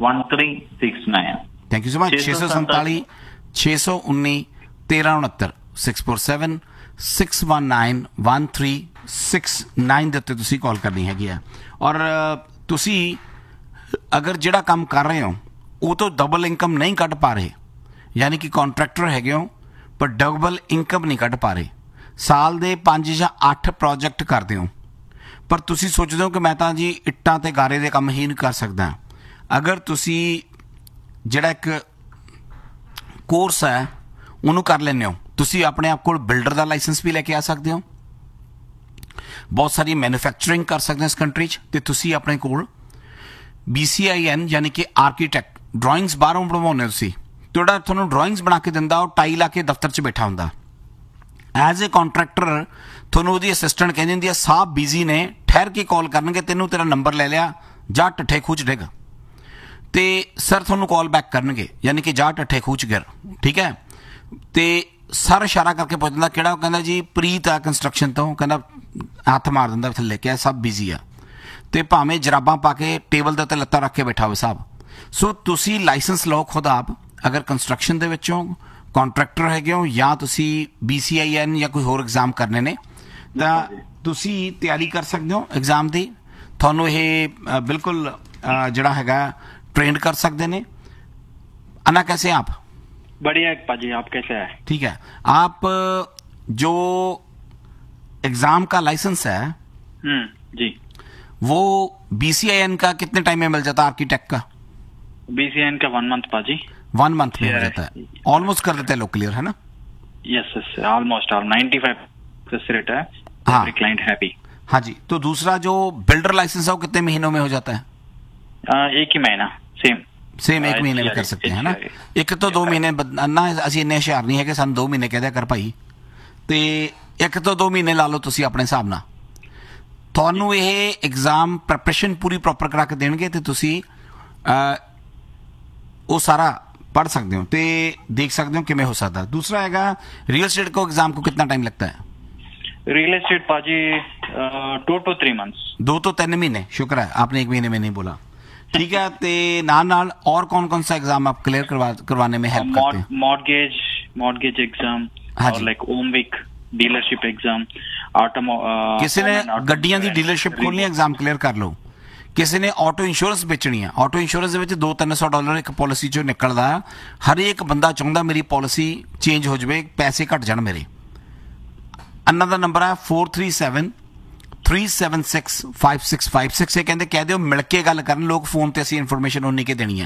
1369। Thank you so much. 647 619 1369 647 619 1369 ਦੇ ਉੱਤੇ ਤੁਸੀਂ ਕਾਲ ਕਰਨੀ ਹੈਗੀ ਆ। ਔਰ ਤੁਸੀਂ ਅਗਰ ਜਿਹੜਾ ਕੰਮ ਕਰ ਰਹੇ ਹੋ ਉਹ ਤੋਂ ਡਬਲ ਇਨਕਮ ਨਹੀਂ ਕੱਢ ਪਾ ਰਹੇ, ਯਾਨੀ ਕਿ ਕੰਟਰੈਕਟਰ ਹੈਗੇ ਹੋ ਪਰ ਡਬਲ ਇਨਕਮ ਨਹੀਂ ਕੱਢ ਪਾ ਰਹੇ, ਸਾਲ ਦੇ 5 ਜਾਂ 8 ਪ੍ਰੋਜੈਕਟ ਕਰਦੇ ਹੋ, ਪਰ ਤੁਸੀਂ ਸੋਚਦੇ ਹੋ ਕਿ ਮੈਂ ਤਾਂ ਜੀ ਇੱਟਾਂ ਤੇ ਗਾਰੇ ਦੇ ਕੰਮ ਹੀ ਨਹੀਂ ਕਰ ਸਕਦਾ। ਅਗਰ ਤੁਸੀਂ ਜਿਹੜਾ ਇੱਕ ਕੋਰਸ ਹੈ ਉਹਨੂੰ ਕਰ ਲੈਂਦੇ ਹੋ, ਤੁਸੀਂ ਆਪਣੇ ਆਪ ਕੋਲ ਬਿਲਡਰ ਦਾ ਲਾਇਸੈਂਸ ਵੀ ਲੈ ਕੇ ਆ ਸਕਦੇ ਹੋ, ਬਹੁਤ ਸਾਰੀ ਮੈਨੂਫੈਕਚਰਿੰਗ ਕਰ ਸਕਦੇ ਹੋ ਇਸ ਕੰਟਰੀ 'ਚ, ਅਤੇ ਤੁਸੀਂ ਆਪਣੇ ਕੋਲ BCIN ਯਾਨੀ ਕਿ ਆਰਕੀਟੈਕਟ ਡਰਾਇੰਗਸ ਬਾਹਰੋਂ ਬਣਵਾਉਂਦੇ ਹੋ, ਤੁਸੀਂ ਜਿਹੜਾ ਤੁਹਾਨੂੰ ਡਰਾਇੰਗਸ ਬਣਾ ਕੇ ਦਿੰਦਾ ਉਹ ਟਾਈ ਲਾ ਕੇ ਦਫ਼ਤਰ 'ਚ ਬੈਠਾ ਹੁੰਦਾ। ਐਜ਼ ਏ ਕੰਟਰੈਕਟਰ ਤੁਹਾਨੂੰ ਉਹਦੀ ਅਸਿਸਟੈਂਟ ਕਹਿੰਦੀ ਹੁੰਦੀ ਹੈ ਸਾਹਿਬ ਬਿਜ਼ੀ ਨੇ, ਠਹਿਰ ਕੇ ਕਾਲ ਕਰਨਗੇ, ਤੈਨੂੰ ਤੇਰਾ ਨੰਬਰ ਲੈ ਲਿਆ, ਜਾ ਠੱਠੇ ਖੂਹ 'ਚ ਡਿੱਗ, ਤੇ ਸਰ ਤੁਹਾਨੂੰ ਕਾਲ ਬੈਕ ਕਰਨਗੇ, ਯਾਨੀ ਕਿ ਜਾ ਠੱਠੇ ਖੂਹ 'ਚ ਗਿਰ, ਠੀਕ ਹੈ। ਤੇ ਸਰ ਇਸ਼ਾਰਾ ਕਰਕੇ ਪੁੱਛ ਦਿੰਦਾ ਕਿਹੜਾ, ਉਹ ਕਹਿੰਦਾ ਜੀ ਪ੍ਰੀਤ ਆ ਕੰਸਟਰਕਸ਼ਨ ਤੋਂ, ਕਹਿੰਦਾ ਹੱਥ ਮਾਰ ਦਿੰਦਾ ਥੱਲੇ, ਕਿਹਾ ਸਭ ਬਿਜ਼ੀ ਆ, ਤੇ ਭਾਵੇਂ ਜਰਾਬਾਂ ਪਾ ਕੇ ਟੇਬਲ ਦੇ ਉੱਤੇ ਲੱਤਾਂ ਰੱਖ ਕੇ ਬੈਠਾ ਹੋਵੇ ਸਾਹਿਬ। ਸੋ ਤੁਸੀਂ ਲਾਇਸੈਂਸ ਲਓ ਖੁਦ ਆਪ, ਅਗਰ ਕੰਸਟਰਕਸ਼ਨ ਦੇ ਵਿੱਚੋਂ ਕੰਟਰੈਕਟਰ ਹੈਗੇ ਹੋ ਜਾਂ ਤੁਸੀਂ BCIN ਜਾਂ ਕੋਈ ਹੋਰ ਐਗਜ਼ਾਮ ਕਰਨੇ ਨੇ ਤਾਂ ਤੁਸੀਂ ਤਿਆਰੀ ਕਰ ਸਕਦੇ ਹੋ ਐਗਜ਼ਾਮ ਦੀ। ਤੁਹਾਨੂੰ ਇਹ ਬਿਲਕੁਲ ਜਿਹੜਾ ਹੈਗਾ ट्रेंड कर सकते हैं। अन्ना कैसे हैं आप? बढ़िया पाजी, आप कैसे हैं? ठीक है। आप जो एग्जाम का लाइसेंस है जी, वो BCIN का कितने टाइम में मिल जाता है? आर्किटेक्ट का BCIN का 1 मंथ पाजी, 1 मंथ में हो जाता है, ऑलमोस्ट कर देते हैं लोग क्लियर, है ना? यस यस, ऑलमोस्ट 95% रेट है, हाँ क्लाइंट हैप्पी। हाँ जी। तो दूसरा जो बिल्डर लाइसेंस है वो कितने महीनों में हो जाता है? 1 ही महीना, सेम 1 महीने में कर सकते हैं, है ना? एक तो 2 महीने ना, ਅਸੀਂ ਇੰਨੇ ਹੁਸ਼ਿਆਰ ਨਹੀਂ ਹੈਗੇ, ਸਾਨੂੰ 2 ਮਹੀਨੇ ਕਹਿ ਦਿਆ ਕਰ ਭਾਈ, ਤੇ 1 ਤੋਂ 2 ਮਹੀਨੇ ਲਾ ਲਓ ਤੁਸੀਂ ਆਪਣੇ ਹਿਸਾਬ ਨਾਲ। ਤੁਹਾਨੂੰ ਇਹ ਐਗਜ਼ਾਮ ਪ੍ਰੈਪਰੇਸ਼ਨ ਪੂਰੀ ਪ੍ਰੋਪਰ ਕਰਾ ਕੇ ਦੇਣਗੇ ਤੇ ਤੁਸੀਂ ਉਹ ਸਾਰਾ पढ़ सकते हो, ਤੇ देख सकते हो किमें हो सकता। दूसरा हैगा रियल एस्टेट को एग्जाम को कितना टाइम लगता है? रियल एस्टेट पाजी 2 to 3 months, 2 to 3 महीने। शुक्र है आपने 1 महीने में नहीं बोला, ठीक है। ते नाल और कौन कौन सा एग्जाम आप क्लियर करवाने में हेल्प करते हैं? मॉर्गेज एग्जाम, और लाइक ओमविक डीलरशिप एग्जाम, किसी ने गड्डियां दी डीलरशिप खोलनी, एग्जाम क्लियर कर लो। किसी ने ऑटो इंश्योरेंस बेचनी है, ऑटो इंश्योरेंस ਦੇ $200-300 ਇੱਕ ਪਾਲਿਸੀ ਚੋਂ ਨਿਕਲਦਾ। ਹਰ ਇੱਕ ਬੰਦਾ ਚਾਹੁੰਦਾ ਮੇਰੀ ਪਾਲਿਸੀ ਚੇਂਜ ਹੋ ਜਾਵੇ, ਪੈਸੇ ਘਟ ਜਾਣ ਮੇਰੇ। ਅੰਨਾ ਦਾ ਨੰਬਰ ਹੈ 437-376-5656। ਇਹ ਕਹਿੰਦੇ ਕਹਿ ਦਿਓ ਮਿਲ ਕੇ ਗੱਲ ਕਰਨ, ਲੋਕ ਫੋਨ ਤੇ ਅਸੀਂ ਇਨਫੋਰਮੇਸ਼ਨ ਉਨੀ ਕੇ ਦੇਣੀ ਹੈ।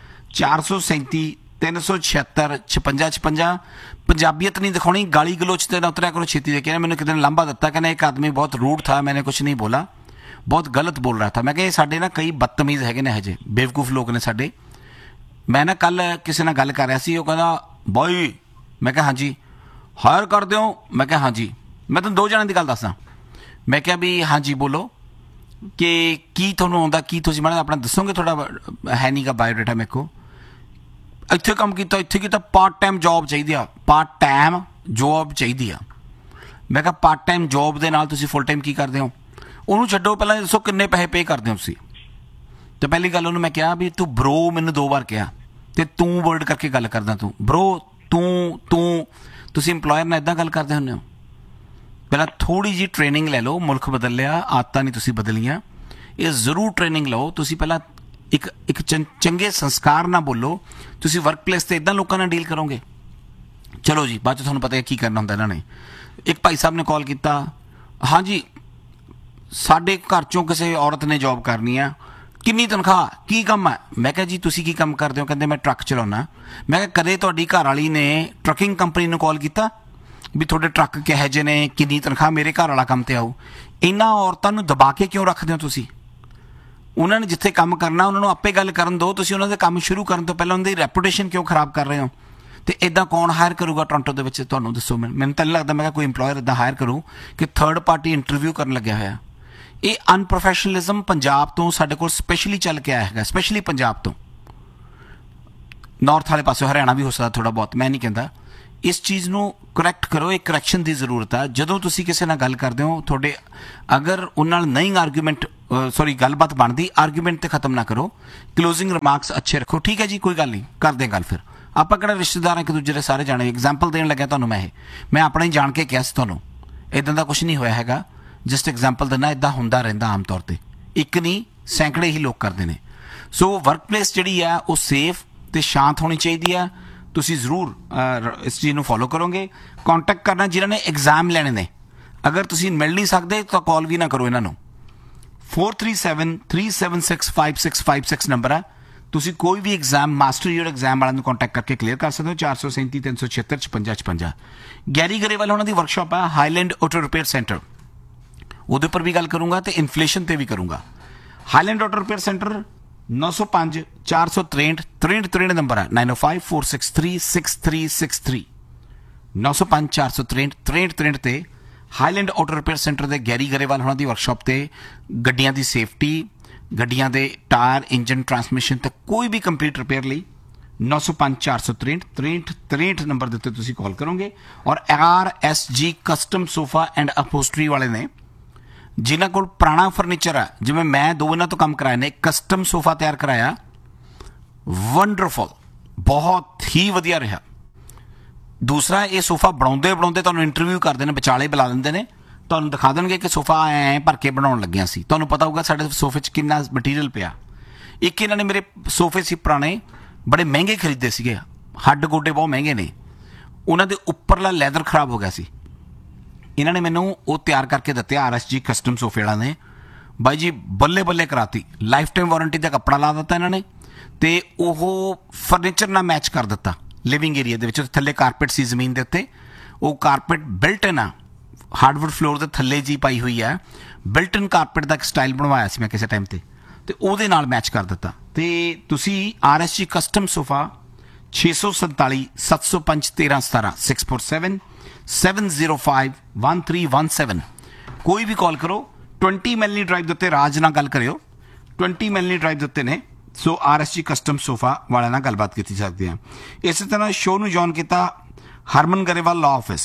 437-376-5656। ਪੰਜਾਬੀਅਤ ਨਹੀਂ ਦਿਖਾਉਣੀ, ਗਾਲੀ ਗਲੋਚ ਤੇ ਨਾ ਉਤਰਿਆ ਕਰੋ ਛੇਤੀ ਦੇ। ਕਹਿੰਦੇ ਮੈਨੂੰ ਕਿਤੇ ਨੇ ਲਾਂਭਾ ਦਿੱਤਾ, ਕਹਿੰਦਾ ਇੱਕ ਆਦਮੀ ਬਹੁਤ रूड था, मैंने कुछ नहीं बोला, बहुत गलत बोल रहा था। मैं कहा साडे ना कई बदतमीज है ने, हजे बेवकूफ लोग ने साडे। मैं ना कल किसी ने गल कर रहा सी, वो कहना बॉय, मैं कहा हाँ जी, हायर कर दो, मैं कहा हाँ जी। मैं तुम 2 जणों की गल दसा, मैं क्या भी हाँ जी बोलो कि की तुहानूं आउंदा, की तुसीं माड़ा अपना दसोगे, थोड़ा है नहीं गा बायोडाटा मेरे को, इत्थे काम कीता, इत्थे कीता, पार्ट टाइम जॉब चाहिदी आ, पार्ट टाइम जॉब चाहिदी आ। मैं कहा पार्ट टाइम जॉब दे नाल तुसीं फुल टाइम की करदे हो? ਉਹਨੂੰ ਛੱਡੋ, ਪਹਿਲਾਂ ਦੱਸੋ ਕਿੰਨੇ ਪੈਸੇ ਪੇ ਕਰਦੇ ਹੋ ਤੁਸੀਂ। ਤੇ ਪਹਿਲੀ ਗੱਲ ਉਹਨੂੰ ਮੈਂ ਕਿਹਾ ਵੀ ਤੂੰ ਬਰੋ, ਮੈਨੂੰ 2 ਵਾਰ ਕਿਹਾ ਤੇ ਤੂੰ ਵਰਡ ਕਰਕੇ ਗੱਲ ਕਰਦਾ, ਤੂੰ ਬਰੋ, ਤੂੰ ਤੁਸੀਂ ਇੰਪਲੋਇਰ ਨਾਲ ਇਦਾਂ ਗੱਲ ਕਰਦੇ ਹੁੰਦੇ ਹੋ। ਪਹਿਲਾਂ ਥੋੜੀ ਜਿਹੀ ਟ੍ਰੇਨਿੰਗ ਲੈ ਲਓ, ਮੁਲਕ ਬਦਲ ਲਿਆ, ਆਦਤਾਂ ਨਹੀਂ ਤੁਸੀਂ ਬਦਲੀਆਂ, ਇਹ ਜ਼ਰੂਰ ਟ੍ਰੇਨਿੰਗ ਲਓ ਤੁਸੀਂ। ਪਹਿਲਾਂ ਇੱਕ ਚੰਗੇ ਸੰਸਕਾਰ ਨਾਲ ਬੋਲੋ, ਤੁਸੀਂ ਵਰਕ ਪਲੇਸ ਤੇ ਇਦਾਂ ਲੋਕਾਂ ਨਾਲ ਡੀਲ ਕਰੋਗੇ। ਚਲੋ ਜੀ, ਬਾਅਦ 'ਚ ਤੁਹਾਨੂੰ ਪਤਾ ਕੀ ਕਰਨਾ ਹੁੰਦਾ ਇਹਨਾਂ ਨੇ। ਇੱਕ ਭਾਈ ਸਾਹਿਬ ਨੇ ਕਾਲ ਕੀਤਾ, ਹਾਂ ਜੀ ਸਾਡੇ ਘਰ ਚੋਂ ਕਿਸੇ ਔਰਤ ਨੇ ਜੌਬ ਕਰਨੀ ਆ, ਕਿੰਨੀ ਤਨਖਾਹ, ਕੀ ਕੰਮ ਹੈ? ਮੈਂ ਕਿਹਾ ਜੀ ਤੁਸੀਂ ਕੀ ਕੰਮ ਕਰਦੇ ਹੋ? ਕਹਿੰਦੇ ਮੈਂ ਟਰੱਕ ਚਲਾਉਣਾ। ਮੈਂ ਕਿਹਾ ਕਦੇ ਤੁਹਾਡੀ ਘਰ ਵਾਲੀ ਨੇ ਟਰੱਕਿੰਗ ਕੰਪਨੀ ਨੂੰ ਕਾਲ ਕੀਤਾ ਵੀ ਤੁਹਾਡੇ ਟਰੱਕ ਕਿਹੋ ਜਿਹੇ ਨੇ, ਕਿੰਨੀ ਤਨਖਾਹ, ਮੇਰੇ ਘਰ ਵਾਲਾ ਕੰਮ ਤੇ ਆਊ? ਇਹਨਾਂ ਔਰਤਾਂ ਨੂੰ ਦਬਾ ਕੇ ਕਿਉਂ ਰੱਖਦੇ ਹੋ ਤੁਸੀਂ? ਉਹਨਾਂ ਨੇ ਜਿੱਥੇ ਕੰਮ ਕਰਨਾ ਉਹਨਾਂ ਨੂੰ ਆਪੇ ਗੱਲ ਕਰਨ ਦਿਓ, ਤੁਸੀਂ ਉਹਨਾਂ ਦੇ ਕੰਮ ਸ਼ੁਰੂ ਕਰਨ ਤੋਂ ਪਹਿਲਾਂ ਉਹਨਾਂ ਦੀ ਰੈਪੂਟੇਸ਼ਨ ਕਿਉਂ ਖਰਾਬ ਕਰ ਰਹੇ ਹੋ? ਤੇ ਇਦਾਂ ਕੌਣ ਹਾਇਰ ਕਰੂਗਾ ਟੋਰਾਂਟੋ ਦੇ ਵਿੱਚ? ਤੁਹਾਨੂੰ ਦੱਸੋ। ਮੈਨੂੰ ਤਾਂ ਨਹੀਂ ਲੱਗਦਾ, ਮੈਂ ਕਿਹਾ ਕੋਈ ਇੰਪਲੋਇਰ ਇਦਾਂ ਹਾਇਰ ਕਰੂ ਕਿ ਥਰਡ ਪਾਰਟੀ ਇੰਟਰਵਿਊ ਕਰਨ ਲੱਗਿਆ ਹੋਇਆ। ਇਹ ਅਨਪ੍ਰੋਫੈਸ਼ਨਲਿਜ਼ਮ ਪੰਜਾਬ ਤੋਂ ਸਾਡੇ ਕੋਲ ਸਪੈਸ਼ਲੀ ਚੱਲ ਕੇ ਆਇਆ ਹੈਗਾ, ਸਪੈਸ਼ਲੀ ਪੰਜਾਬ ਤੋਂ। ਨਾਰਥ ਵਾਲੇ ਪਾਸੇ ਹਰਿਆਣਾ ਵੀ ਹੋ ਸਕਦਾ ਥੋੜ੍ਹਾ ਬਹੁਤ, ਮੈਂ ਨਹੀਂ ਕਹਿੰਦਾ। ਇਸ ਚੀਜ਼ ਨੂੰ ਕਰੈਕਟ ਕਰੋ। ਇੱਕ ਕਰੈਕਸ਼ਨ ਦੀ ਜ਼ਰੂਰਤ ਆ। ਜਦੋਂ ਤੁਸੀਂ ਕਿਸੇ ਨਾਲ ਗੱਲ ਕਰਦੇ ਹੋ, ਤੁਹਾਡੇ ਅਗਰ ਉਹਨਾਂ ਨਾਲ ਨਹੀਂ ਆਰਗੂਮੈਂਟ ਗੱਲਬਾਤ ਬਣਦੀ, ਆਰਗੂਮੈਂਟ ਤੇ ਖਤਮ ਨਾ ਕਰੋ। ਕਲੋਜ਼ਿੰਗ ਰਿਮਾਰਕਸ ਅੱਛੇ ਰੱਖੋ। ਠੀਕ ਹੈ ਜੀ, ਕੋਈ ਗੱਲ ਨਹੀਂ, ਕਰਦੇ ਗੱਲ। ਫਿਰ ਆਪਾਂ ਕਿਹੜਾ ਰਿਸ਼ਤੇਦਾਰ ਇੱਕ ਦੂਜੇ ਦੇ ਸਾਰੇ ਜਾਣੇ। ਐਗਜ਼ਾਮਪਲ ਦੇਣ ਲੱਗਿਆ ਤੁਹਾਨੂੰ ਮੈਂ ਆਪਣੇ ਹੀ ਜਾਣ ਕੇ ਕਿਹਾ ਸੀ ਤੁਹਾਨੂੰ, ਇਦਾਂ ਦਾ ਕੁਝ ਨਹੀਂ ਹੋਇਆ ਹੈਗਾ। ਜਸਟ ਐਗਜ਼ਾਮਪਲ ਦਿੰਦਾ, ਇਦਾਂ ਹੁੰਦਾ ਰਹਿੰਦਾ ਆਮ ਤੌਰ ਤੇ। ਇੱਕ ਨਹੀਂ, ਸੈਂਕੜੇ ਹੀ ਲੋਕ ਕਰਦੇ ਨੇ। ਸੋ ਵਰਕ ਪਲੇਸ ਜਿਹੜੀ ਆ ਉਹ ਸੇਫ ਤੇ ਸ਼ਾਂਤ ਹੋਣੀ ਚਾਹੀਦੀ ਆ। ਤੁਸੀਂ ਜ਼ਰੂਰ ਇਸ ਚੀਜ਼ ਨੂੰ ਫੋਲੋ ਕਰੋਗੇ। ਕੰਟੈਕਟ ਕਰਨਾ ਜਿਨ੍ਹਾਂ ਨੇ ਐਗਜ਼ਾਮ ਲੈਣੇ ਨੇ। ਅਗਰ ਤੁਸੀਂ ਮਿਲ ਨਹੀਂ ਸਕਦੇ ਤਾਂ ਕਾਲ ਵੀ ਨਾ ਕਰੋ ਇਹਨਾਂ ਨੂੰ। 4373765656 ਨੰਬਰ ਆ। ਤੁਸੀਂ ਕੋਈ ਵੀ ਐਗਜ਼ਾਮ, ਮਾਸਟਰ ਯੂਰ ਐਗਜ਼ਾਮ ਵਾਲਿਆਂ ਨੂੰ ਕੰਟੈਕਟ ਕਰਕੇ ਕਲੀਅਰ ਕਰ ਸਕਦੇ ਹੋ। 437 376 56 56। ਗੈਰੀ ਗਰੇਵਾਲ ਉਹਨਾਂ ਦੀ ਵਰਕਸ਼ਾਪ ਆ ਹਾਈਲੈਂਡ ਆਟੋ ਰਿਪੇਅਰ ਸੈਂਟਰ। ਉਹਦੇ ਉੱਪਰ ਵੀ ਗੱਲ ਕਰੂੰਗਾ ਤੇ ਇਨਫਲੇਸ਼ਨ ਤੇ ਵੀ ਕਰੂੰਗਾ। Highland auto repair centre 905 463 63 number ਹੈ। 9054636363 905 463 63 ਤੇ ਹਾਈਲੈਂਡ ਆਟੋ ਰਿਪੇਅਰ ਸੈਂਟਰ ਦੇ ਗੈਰੀ ਗਰੇਵਾਲ ਉਹਨਾਂ ਦੀ ਵਰਕਸ਼ਾਪ ਤੇ ਗੱਡੀਆਂ ਦੀ ਸੇਫਟੀ, ਗੱਡੀਆਂ ਦੇ ਟਾਇਰ, ਇੰਜਨ, ਟਰਾਂਸਮਿਸ਼ਨ ਤੇ ਕੋਈ ਵੀ ਕੰਪਲੀਟ ਰਿਪੇਅਰ ਲਈ 905 463 63 ਨੰਬਰ ਦੇ ਉੱਤੇ ਤੁਸੀਂ ਕਾਲ ਕਰੋਗੇ। ਔਰ RSG ਕਸਟਮ ਸੋਫਾ ਐਂਡ ਅਪੋਸਟਰੀ ਵਾਲੇ ਨੇ, ਜਿਨ੍ਹਾਂ ਕੋਲ ਪੁਰਾਣਾ ਫਰਨੀਚਰ ਆ। ਜਿਵੇਂ ਮੈਂ 2 ਇਹਨਾਂ ਤੋਂ ਕੰਮ ਕਰਾਇਆ ਨੇ, ਕਸਟਮ ਸੋਫਾ ਤਿਆਰ ਕਰਾਇਆ, ਵੰਡਰਫੁਲ, ਬਹੁਤ ਹੀ ਵਧੀਆ ਰਿਹਾ। ਦੂਸਰਾ, ਇਹ ਸੋਫਾ ਬਣਾਉਂਦੇ ਤੁਹਾਨੂੰ ਇੰਟਰਵਿਊ ਕਰਦੇ ਨੇ, ਵਿਚਾਲੇ ਬੁਲਾ ਲੈਂਦੇ ਨੇ, ਤੁਹਾਨੂੰ ਦਿਖਾ ਦੇਣਗੇ ਕਿ ਸੋਫਾ ਐ ਭਰ ਕੇ ਬਣਾਉਣ ਲੱਗਿਆ ਸੀ। ਤੁਹਾਨੂੰ ਪਤਾ ਹੋਊਗਾ ਸਾਡੇ ਸੋਫੇ 'ਚ ਕਿੰਨਾ ਮਟੀਰੀਅਲ ਪਿਆ। ਇੱਕ ਇਹਨਾਂ ਨੇ ਮੇਰੇ ਸੋਫੇ ਸੀ ਪੁਰਾਣੇ, ਬੜੇ ਮਹਿੰਗੇ ਖਰੀਦੇ ਸੀਗੇ, ਹੱਡ ਗੋਡੇ ਬਹੁਤ ਮਹਿੰਗੇ ਨੇ। ਉਹਨਾਂ ਦੇ ਉੱਪਰਲਾ ਲੈਦਰ ਖਰਾਬ ਹੋ ਗਿਆ ਸੀ। ਇਹਨਾਂ ਨੇ ਮੈਨੂੰ ਉਹ ਤਿਆਰ ਕਰਕੇ ਦਿੱਤੇ, RSG ਕਸਟਮ ਸੋਫੇ ਵਾਲਾ ਨੇ। ਬਾਈ ਜੀ ਬੱਲੇ ਬੱਲੇ ਕਰਾਤੀ। ਲਾਈਫ ਟਾਈਮ ਵਾਰੰਟੀ ਦਾ ਕੱਪੜਾ ਲਾ ਦਿੱਤਾ ਇਹਨਾਂ ਨੇ ਤੇ ਉਹ ਫਰਨੀਚਰ ਨਾਲ ਮੈਚ ਕਰ ਦਿੱਤਾ। ਲਿਵਿੰਗ ਏਰੀਆ ਦੇ ਵਿੱਚ ਥੱਲੇ ਕਾਰਪੇਟ ਸੀ ਜ਼ਮੀਨ ਦੇ ਉੱਤੇ, ਉਹ ਕਾਰਪੇਟ ਬਿਲਟ ਇਨ ਆ, ਹਾਰਡਵੁੱਡ ਫਲੋਰ ਦੇ ਥੱਲੇ ਜੀ ਪਾਈ ਹੋਈ ਹੈ। ਬਿਲਟ ਇਨ ਕਾਰਪੇਟ ਦਾ ਇੱਕ ਸਟਾਈਲ ਬਣਵਾਇਆ ਸੀ ਮੈਂ ਕਿਸੇ ਟਾਈਮ ਤੇ ਉਹਦੇ ਨਾਲ ਮੈਚ ਕਰ ਦਿੱਤਾ। ਤੇ ਤੁਸੀਂ RSG ਕਸਟਮ ਸੋਫਾ 647 705 1317 647 705 1317 ਕੋਈ ਵੀ ਕਾਲ ਕਰੋ। 20 ਮੈਲਨੀ ਡਰਾਈਵ ਦੇ ਉੱਤੇ ਰਾਜ ਨਾਲ ਗੱਲ ਕਰਿਓ। 20 ਮੈਲਨੀ ਡਰਾਈਵ ਦੇ ਉੱਤੇ ਨੇ। ਸੋ RSG ਕਸਟਮ ਸੋਫਾ ਵਾਲਿਆਂ ਨਾਲ ਗੱਲਬਾਤ ਕੀਤੀ ਸਕਦੀ ਹੈ। ਇਸੇ ਤਰ੍ਹਾਂ ਸ਼ੋਅ ਨੂੰ ਜੁਆਇਨ ਕੀਤਾ ਹਰਮਨ ਗਰੇਵਾਲ ਲਾਅ ਆਫਿਸ।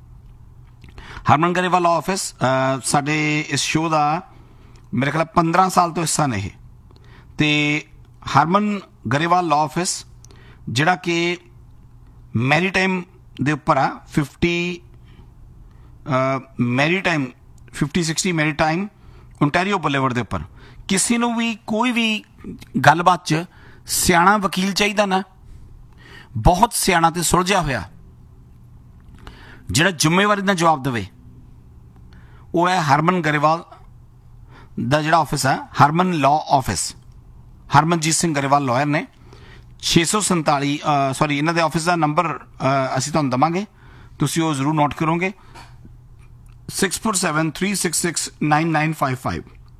ਹਰਮਨ ਗਰੇਵਾਲ ਲਾਅ ਆਫਿਸ ਸਾਡੇ ਇਸ ਸ਼ੋਅ ਦਾ ਮੇਰੇ ਖਿਆਲ 15 ਸਾਲ ਤੋਂ ਹਿੱਸਾ ਨੇ ਇਹ। ਤੇ ਹਰਮਨ ਗਰੇਵਾਲ ਲਾਅ ਆਫਿਸ ਜਿਹੜਾ ਕਿ ਮੈਰੀਟਾਈਮ ਦੇ ਉੱਪਰ ਆ, 50 ਮੈਰੀਟਾਈਮ 5060 ਮੈਰੀਟਾਈਮ ਓਨਟਾਰੀਓ ਬੁਲੇਵਰਡ ਦੇ ਉੱਪਰ। ਕਿਸੇ ਨੂੰ ਵੀ ਕੋਈ ਵੀ ਗੱਲਬਾਤ 'ਚ ਸਿਆਣਾ ਵਕੀਲ ਚਾਹੀਦਾ ਨਾ, ਬਹੁਤ ਸਿਆਣਾ ਤੇ ਸੁਲਝਿਆ ਹੋਇਆ, ਜਿਹੜਾ ਜ਼ਿੰਮੇਵਾਰੀ ਨਾਲ ਜਵਾਬ ਦੇਵੇ, ਉਹ ਹੈ ਹਰਮਨ ਗਰੇਵਾਲ ਦਾ ਜਿਹੜਾ ਆਫਿਸ ਹੈ, ਹਰਮਨ law office. Harmanjeet Singh Grewal lawyer ਨੇ। 647 ਇਹਨਾਂ ਦੇ ਆਫਿਸ ਦਾ ਨੰਬਰ ਅਸੀਂ ਤੁਹਾਨੂੰ ਦੇਵਾਂਗੇ, ਤੁਸੀਂ ਉਹ ਜ਼ਰੂਰ ਨੋਟ ਕਰੋਗੇ। 647 366 9955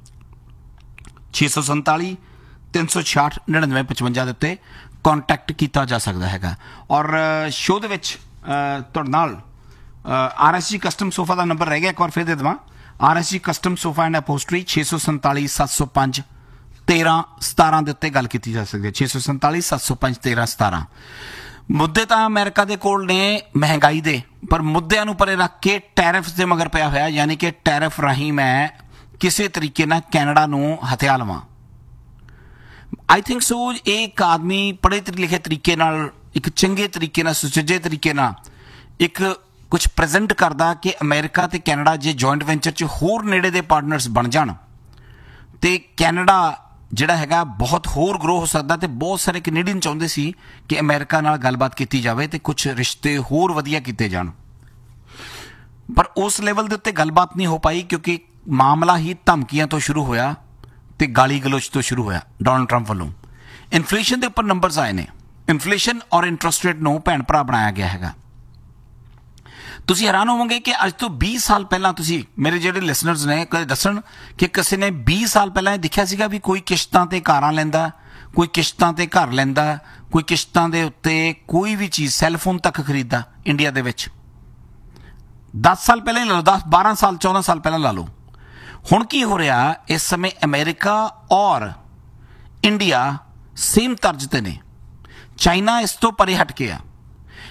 647 366 9955 ਦੇ ਉੱਤੇ ਕੰਟੈਕਟ ਕੀਤਾ ਜਾ ਸਕਦਾ ਹੈਗਾ। ਔਰ ਸ਼ੋਅ ਦੇ ਵਿੱਚ ਤੁਹਾਡੇ ਨਾਲ RSG ਕਸਟਮ ਸੋਫਾ ਦਾ ਨੰਬਰ ਰਹਿ ਗਿਆ, ਇੱਕ ਵਾਰ ਫਿਰ ਦੇ ਦੇਵਾਂ। RSG ਕਸਟਮ ਸੋਫਾ ਐਂਡ ਅਪੋਸਟਰੀ 647 705 1317 ਦੇ ਉੱਤੇ ਗੱਲ ਕੀਤੀ ਜਾ ਸਕਦੀ ਹੈ। 647 705 1317। ਮੁੱਦੇ ਤਾਂ ਅਮਰੀਕਾ ਦੇ ਕੋਲ ਨੇ ਮਹਿੰਗਾਈ ਦੇ, ਪਰ ਮੁੱਦਿਆਂ ਨੂੰ ਪਰੇ ਰੱਖ ਕੇ ਟੈਰਿਫਸ ਦੇ ਮਗਰ ਪਿਆ ਹੋਇਆ, ਯਾਨੀ ਕਿ ਟੈਰਿਫ ਰਾਹੀਂ ਮੈਂ ਕਿਸੇ ਤਰੀਕੇ ਨਾਲ ਕੈਨੇਡਾ ਨੂੰ ਹਥਿਆ ਲਵਾਂ। ਆਈ ਥਿੰਕ ਸੋ ਇਹ ਇੱਕ ਆਦਮੀ ਪੜ੍ਹੇ ਲਿਖੇ ਤਰੀਕੇ ਨਾਲ, ਇੱਕ ਚੰਗੇ ਤਰੀਕੇ ਨਾਲ, ਸੁਚੱਜੇ ਤਰੀਕੇ ਨਾਲ ਇੱਕ ਕੁਝ ਪ੍ਰੈਜ਼ੈਂਟ ਕਰਦਾ ਕਿ ਅਮਰੀਕਾ ਤੇ ਕੈਨੇਡਾ ਜੇ ਜੁਆਇੰਟ ਵੈਂਚਰ 'ਚ ਹੋਰ ਨੇੜੇ ਦੇ ਪਾਰਟਨਰਸ ਬਣ ਜਾਣ ਤੇ ਕੈਨੇਡਾ ਜਿਹੜਾ ਹੈਗਾ ਬਹੁਤ ਹੋਰ ਗਰੋ ਹੋ ਸਕਦਾ। ਤੇ ਬਹੁਤ ਸਾਰੇ ਕੈਨੇਡੀਅਨ ਚਾਹੁੰਦੇ ਸੀ ਕਿ ਅਮਰੀਕਾ ਨਾਲ ਗੱਲਬਾਤ ਕੀਤੀ ਜਾਵੇ ਤੇ ਕੁਝ ਰਿਸ਼ਤੇ ਹੋਰ ਵਧੀਆ ਕੀਤੇ ਜਾਣ, ਪਰ ਉਸ ਲੈਵਲ ਦੇ ਉੱਤੇ ਗੱਲਬਾਤ ਨਹੀਂ ਹੋ ਪਾਈ ਕਿਉਂਕਿ ਮਾਮਲਾ ਹੀ ਧਮਕੀਆਂ ਤੋਂ ਸ਼ੁਰੂ ਹੋਇਆ ਤੇ ਗਾਲੀ ਗਲੋਚ ਤੋਂ ਸ਼ੁਰੂ ਹੋਇਆ ਡੋਨਲਡ ਟਰੰਪ ਵੱਲੋਂ। ਇਨਫਲੇਸ਼ਨ ਦੇ ਉੱਪਰ ਨੰਬਰਸ ਆਏ ਨੇ। ਇਨਫਲੇਸ਼ਨ ਔਰ ਇੰਟਰਸਟ ਰੇਟ ਨੂੰ ਭੈਣ ਭਰਾ ਬਣਾਇਆ ਗਿਆ ਹੈਗਾ। ਤੁਸੀਂ ਹੈਰਾਨ ਹੋਵੋਗੇ ਕਿ ਅੱਜ ਤੋਂ 20 ਸਾਲ ਪਹਿਲਾਂ, ਤੁਸੀਂ ਮੇਰੇ ਜਿਹੜੇ ਲਿਸਨਰਸ ਨੇ ਕਦੇ ਦੱਸਣ ਕਿ ਕਿਸੇ ਨੇ 20 ਸਾਲ ਪਹਿਲਾਂ ਇਹ ਦੇਖਿਆ ਸੀਗਾ ਵੀ ਕੋਈ ਕਿਸ਼ਤਾਂ ਤੇ ਕਾਰਾਂ ਲੈਂਦਾ, ਕੋਈ ਕਿਸ਼ਤਾਂ ਤੇ ਘਰ ਲੈਂਦਾ, ਕੋਈ ਕਿਸ਼ਤਾਂ ਦੇ ਉੱਤੇ ਕੋਈ ਵੀ ਚੀਜ਼, ਸੈੱਲਫੋਨ ਤੱਕ ਖਰੀਦਦਾ ਇੰਡੀਆ ਦੇ ਵਿੱਚ। 10 ਸਾਲ ਪਹਿਲਾਂ ਹੀ ਲਾ ਲਓ, 10 12 ਸਾਲ 14 ਸਾਲ ਪਹਿਲਾਂ ਲਾ ਲਓ। ਹੁਣ ਕੀ ਹੋ ਰਿਹਾ ਇਸ ਸਮੇਂ, ਅਮਰੀਕਾ ਔਰ ਇੰਡੀਆ ਸੇਮ ਤਰਜ਼ ਤੇ ਨੇ। ਚਾਈਨਾ ਇਸ ਤੋਂ ਪਰੇ ਹਟ ਕੇ ਆ।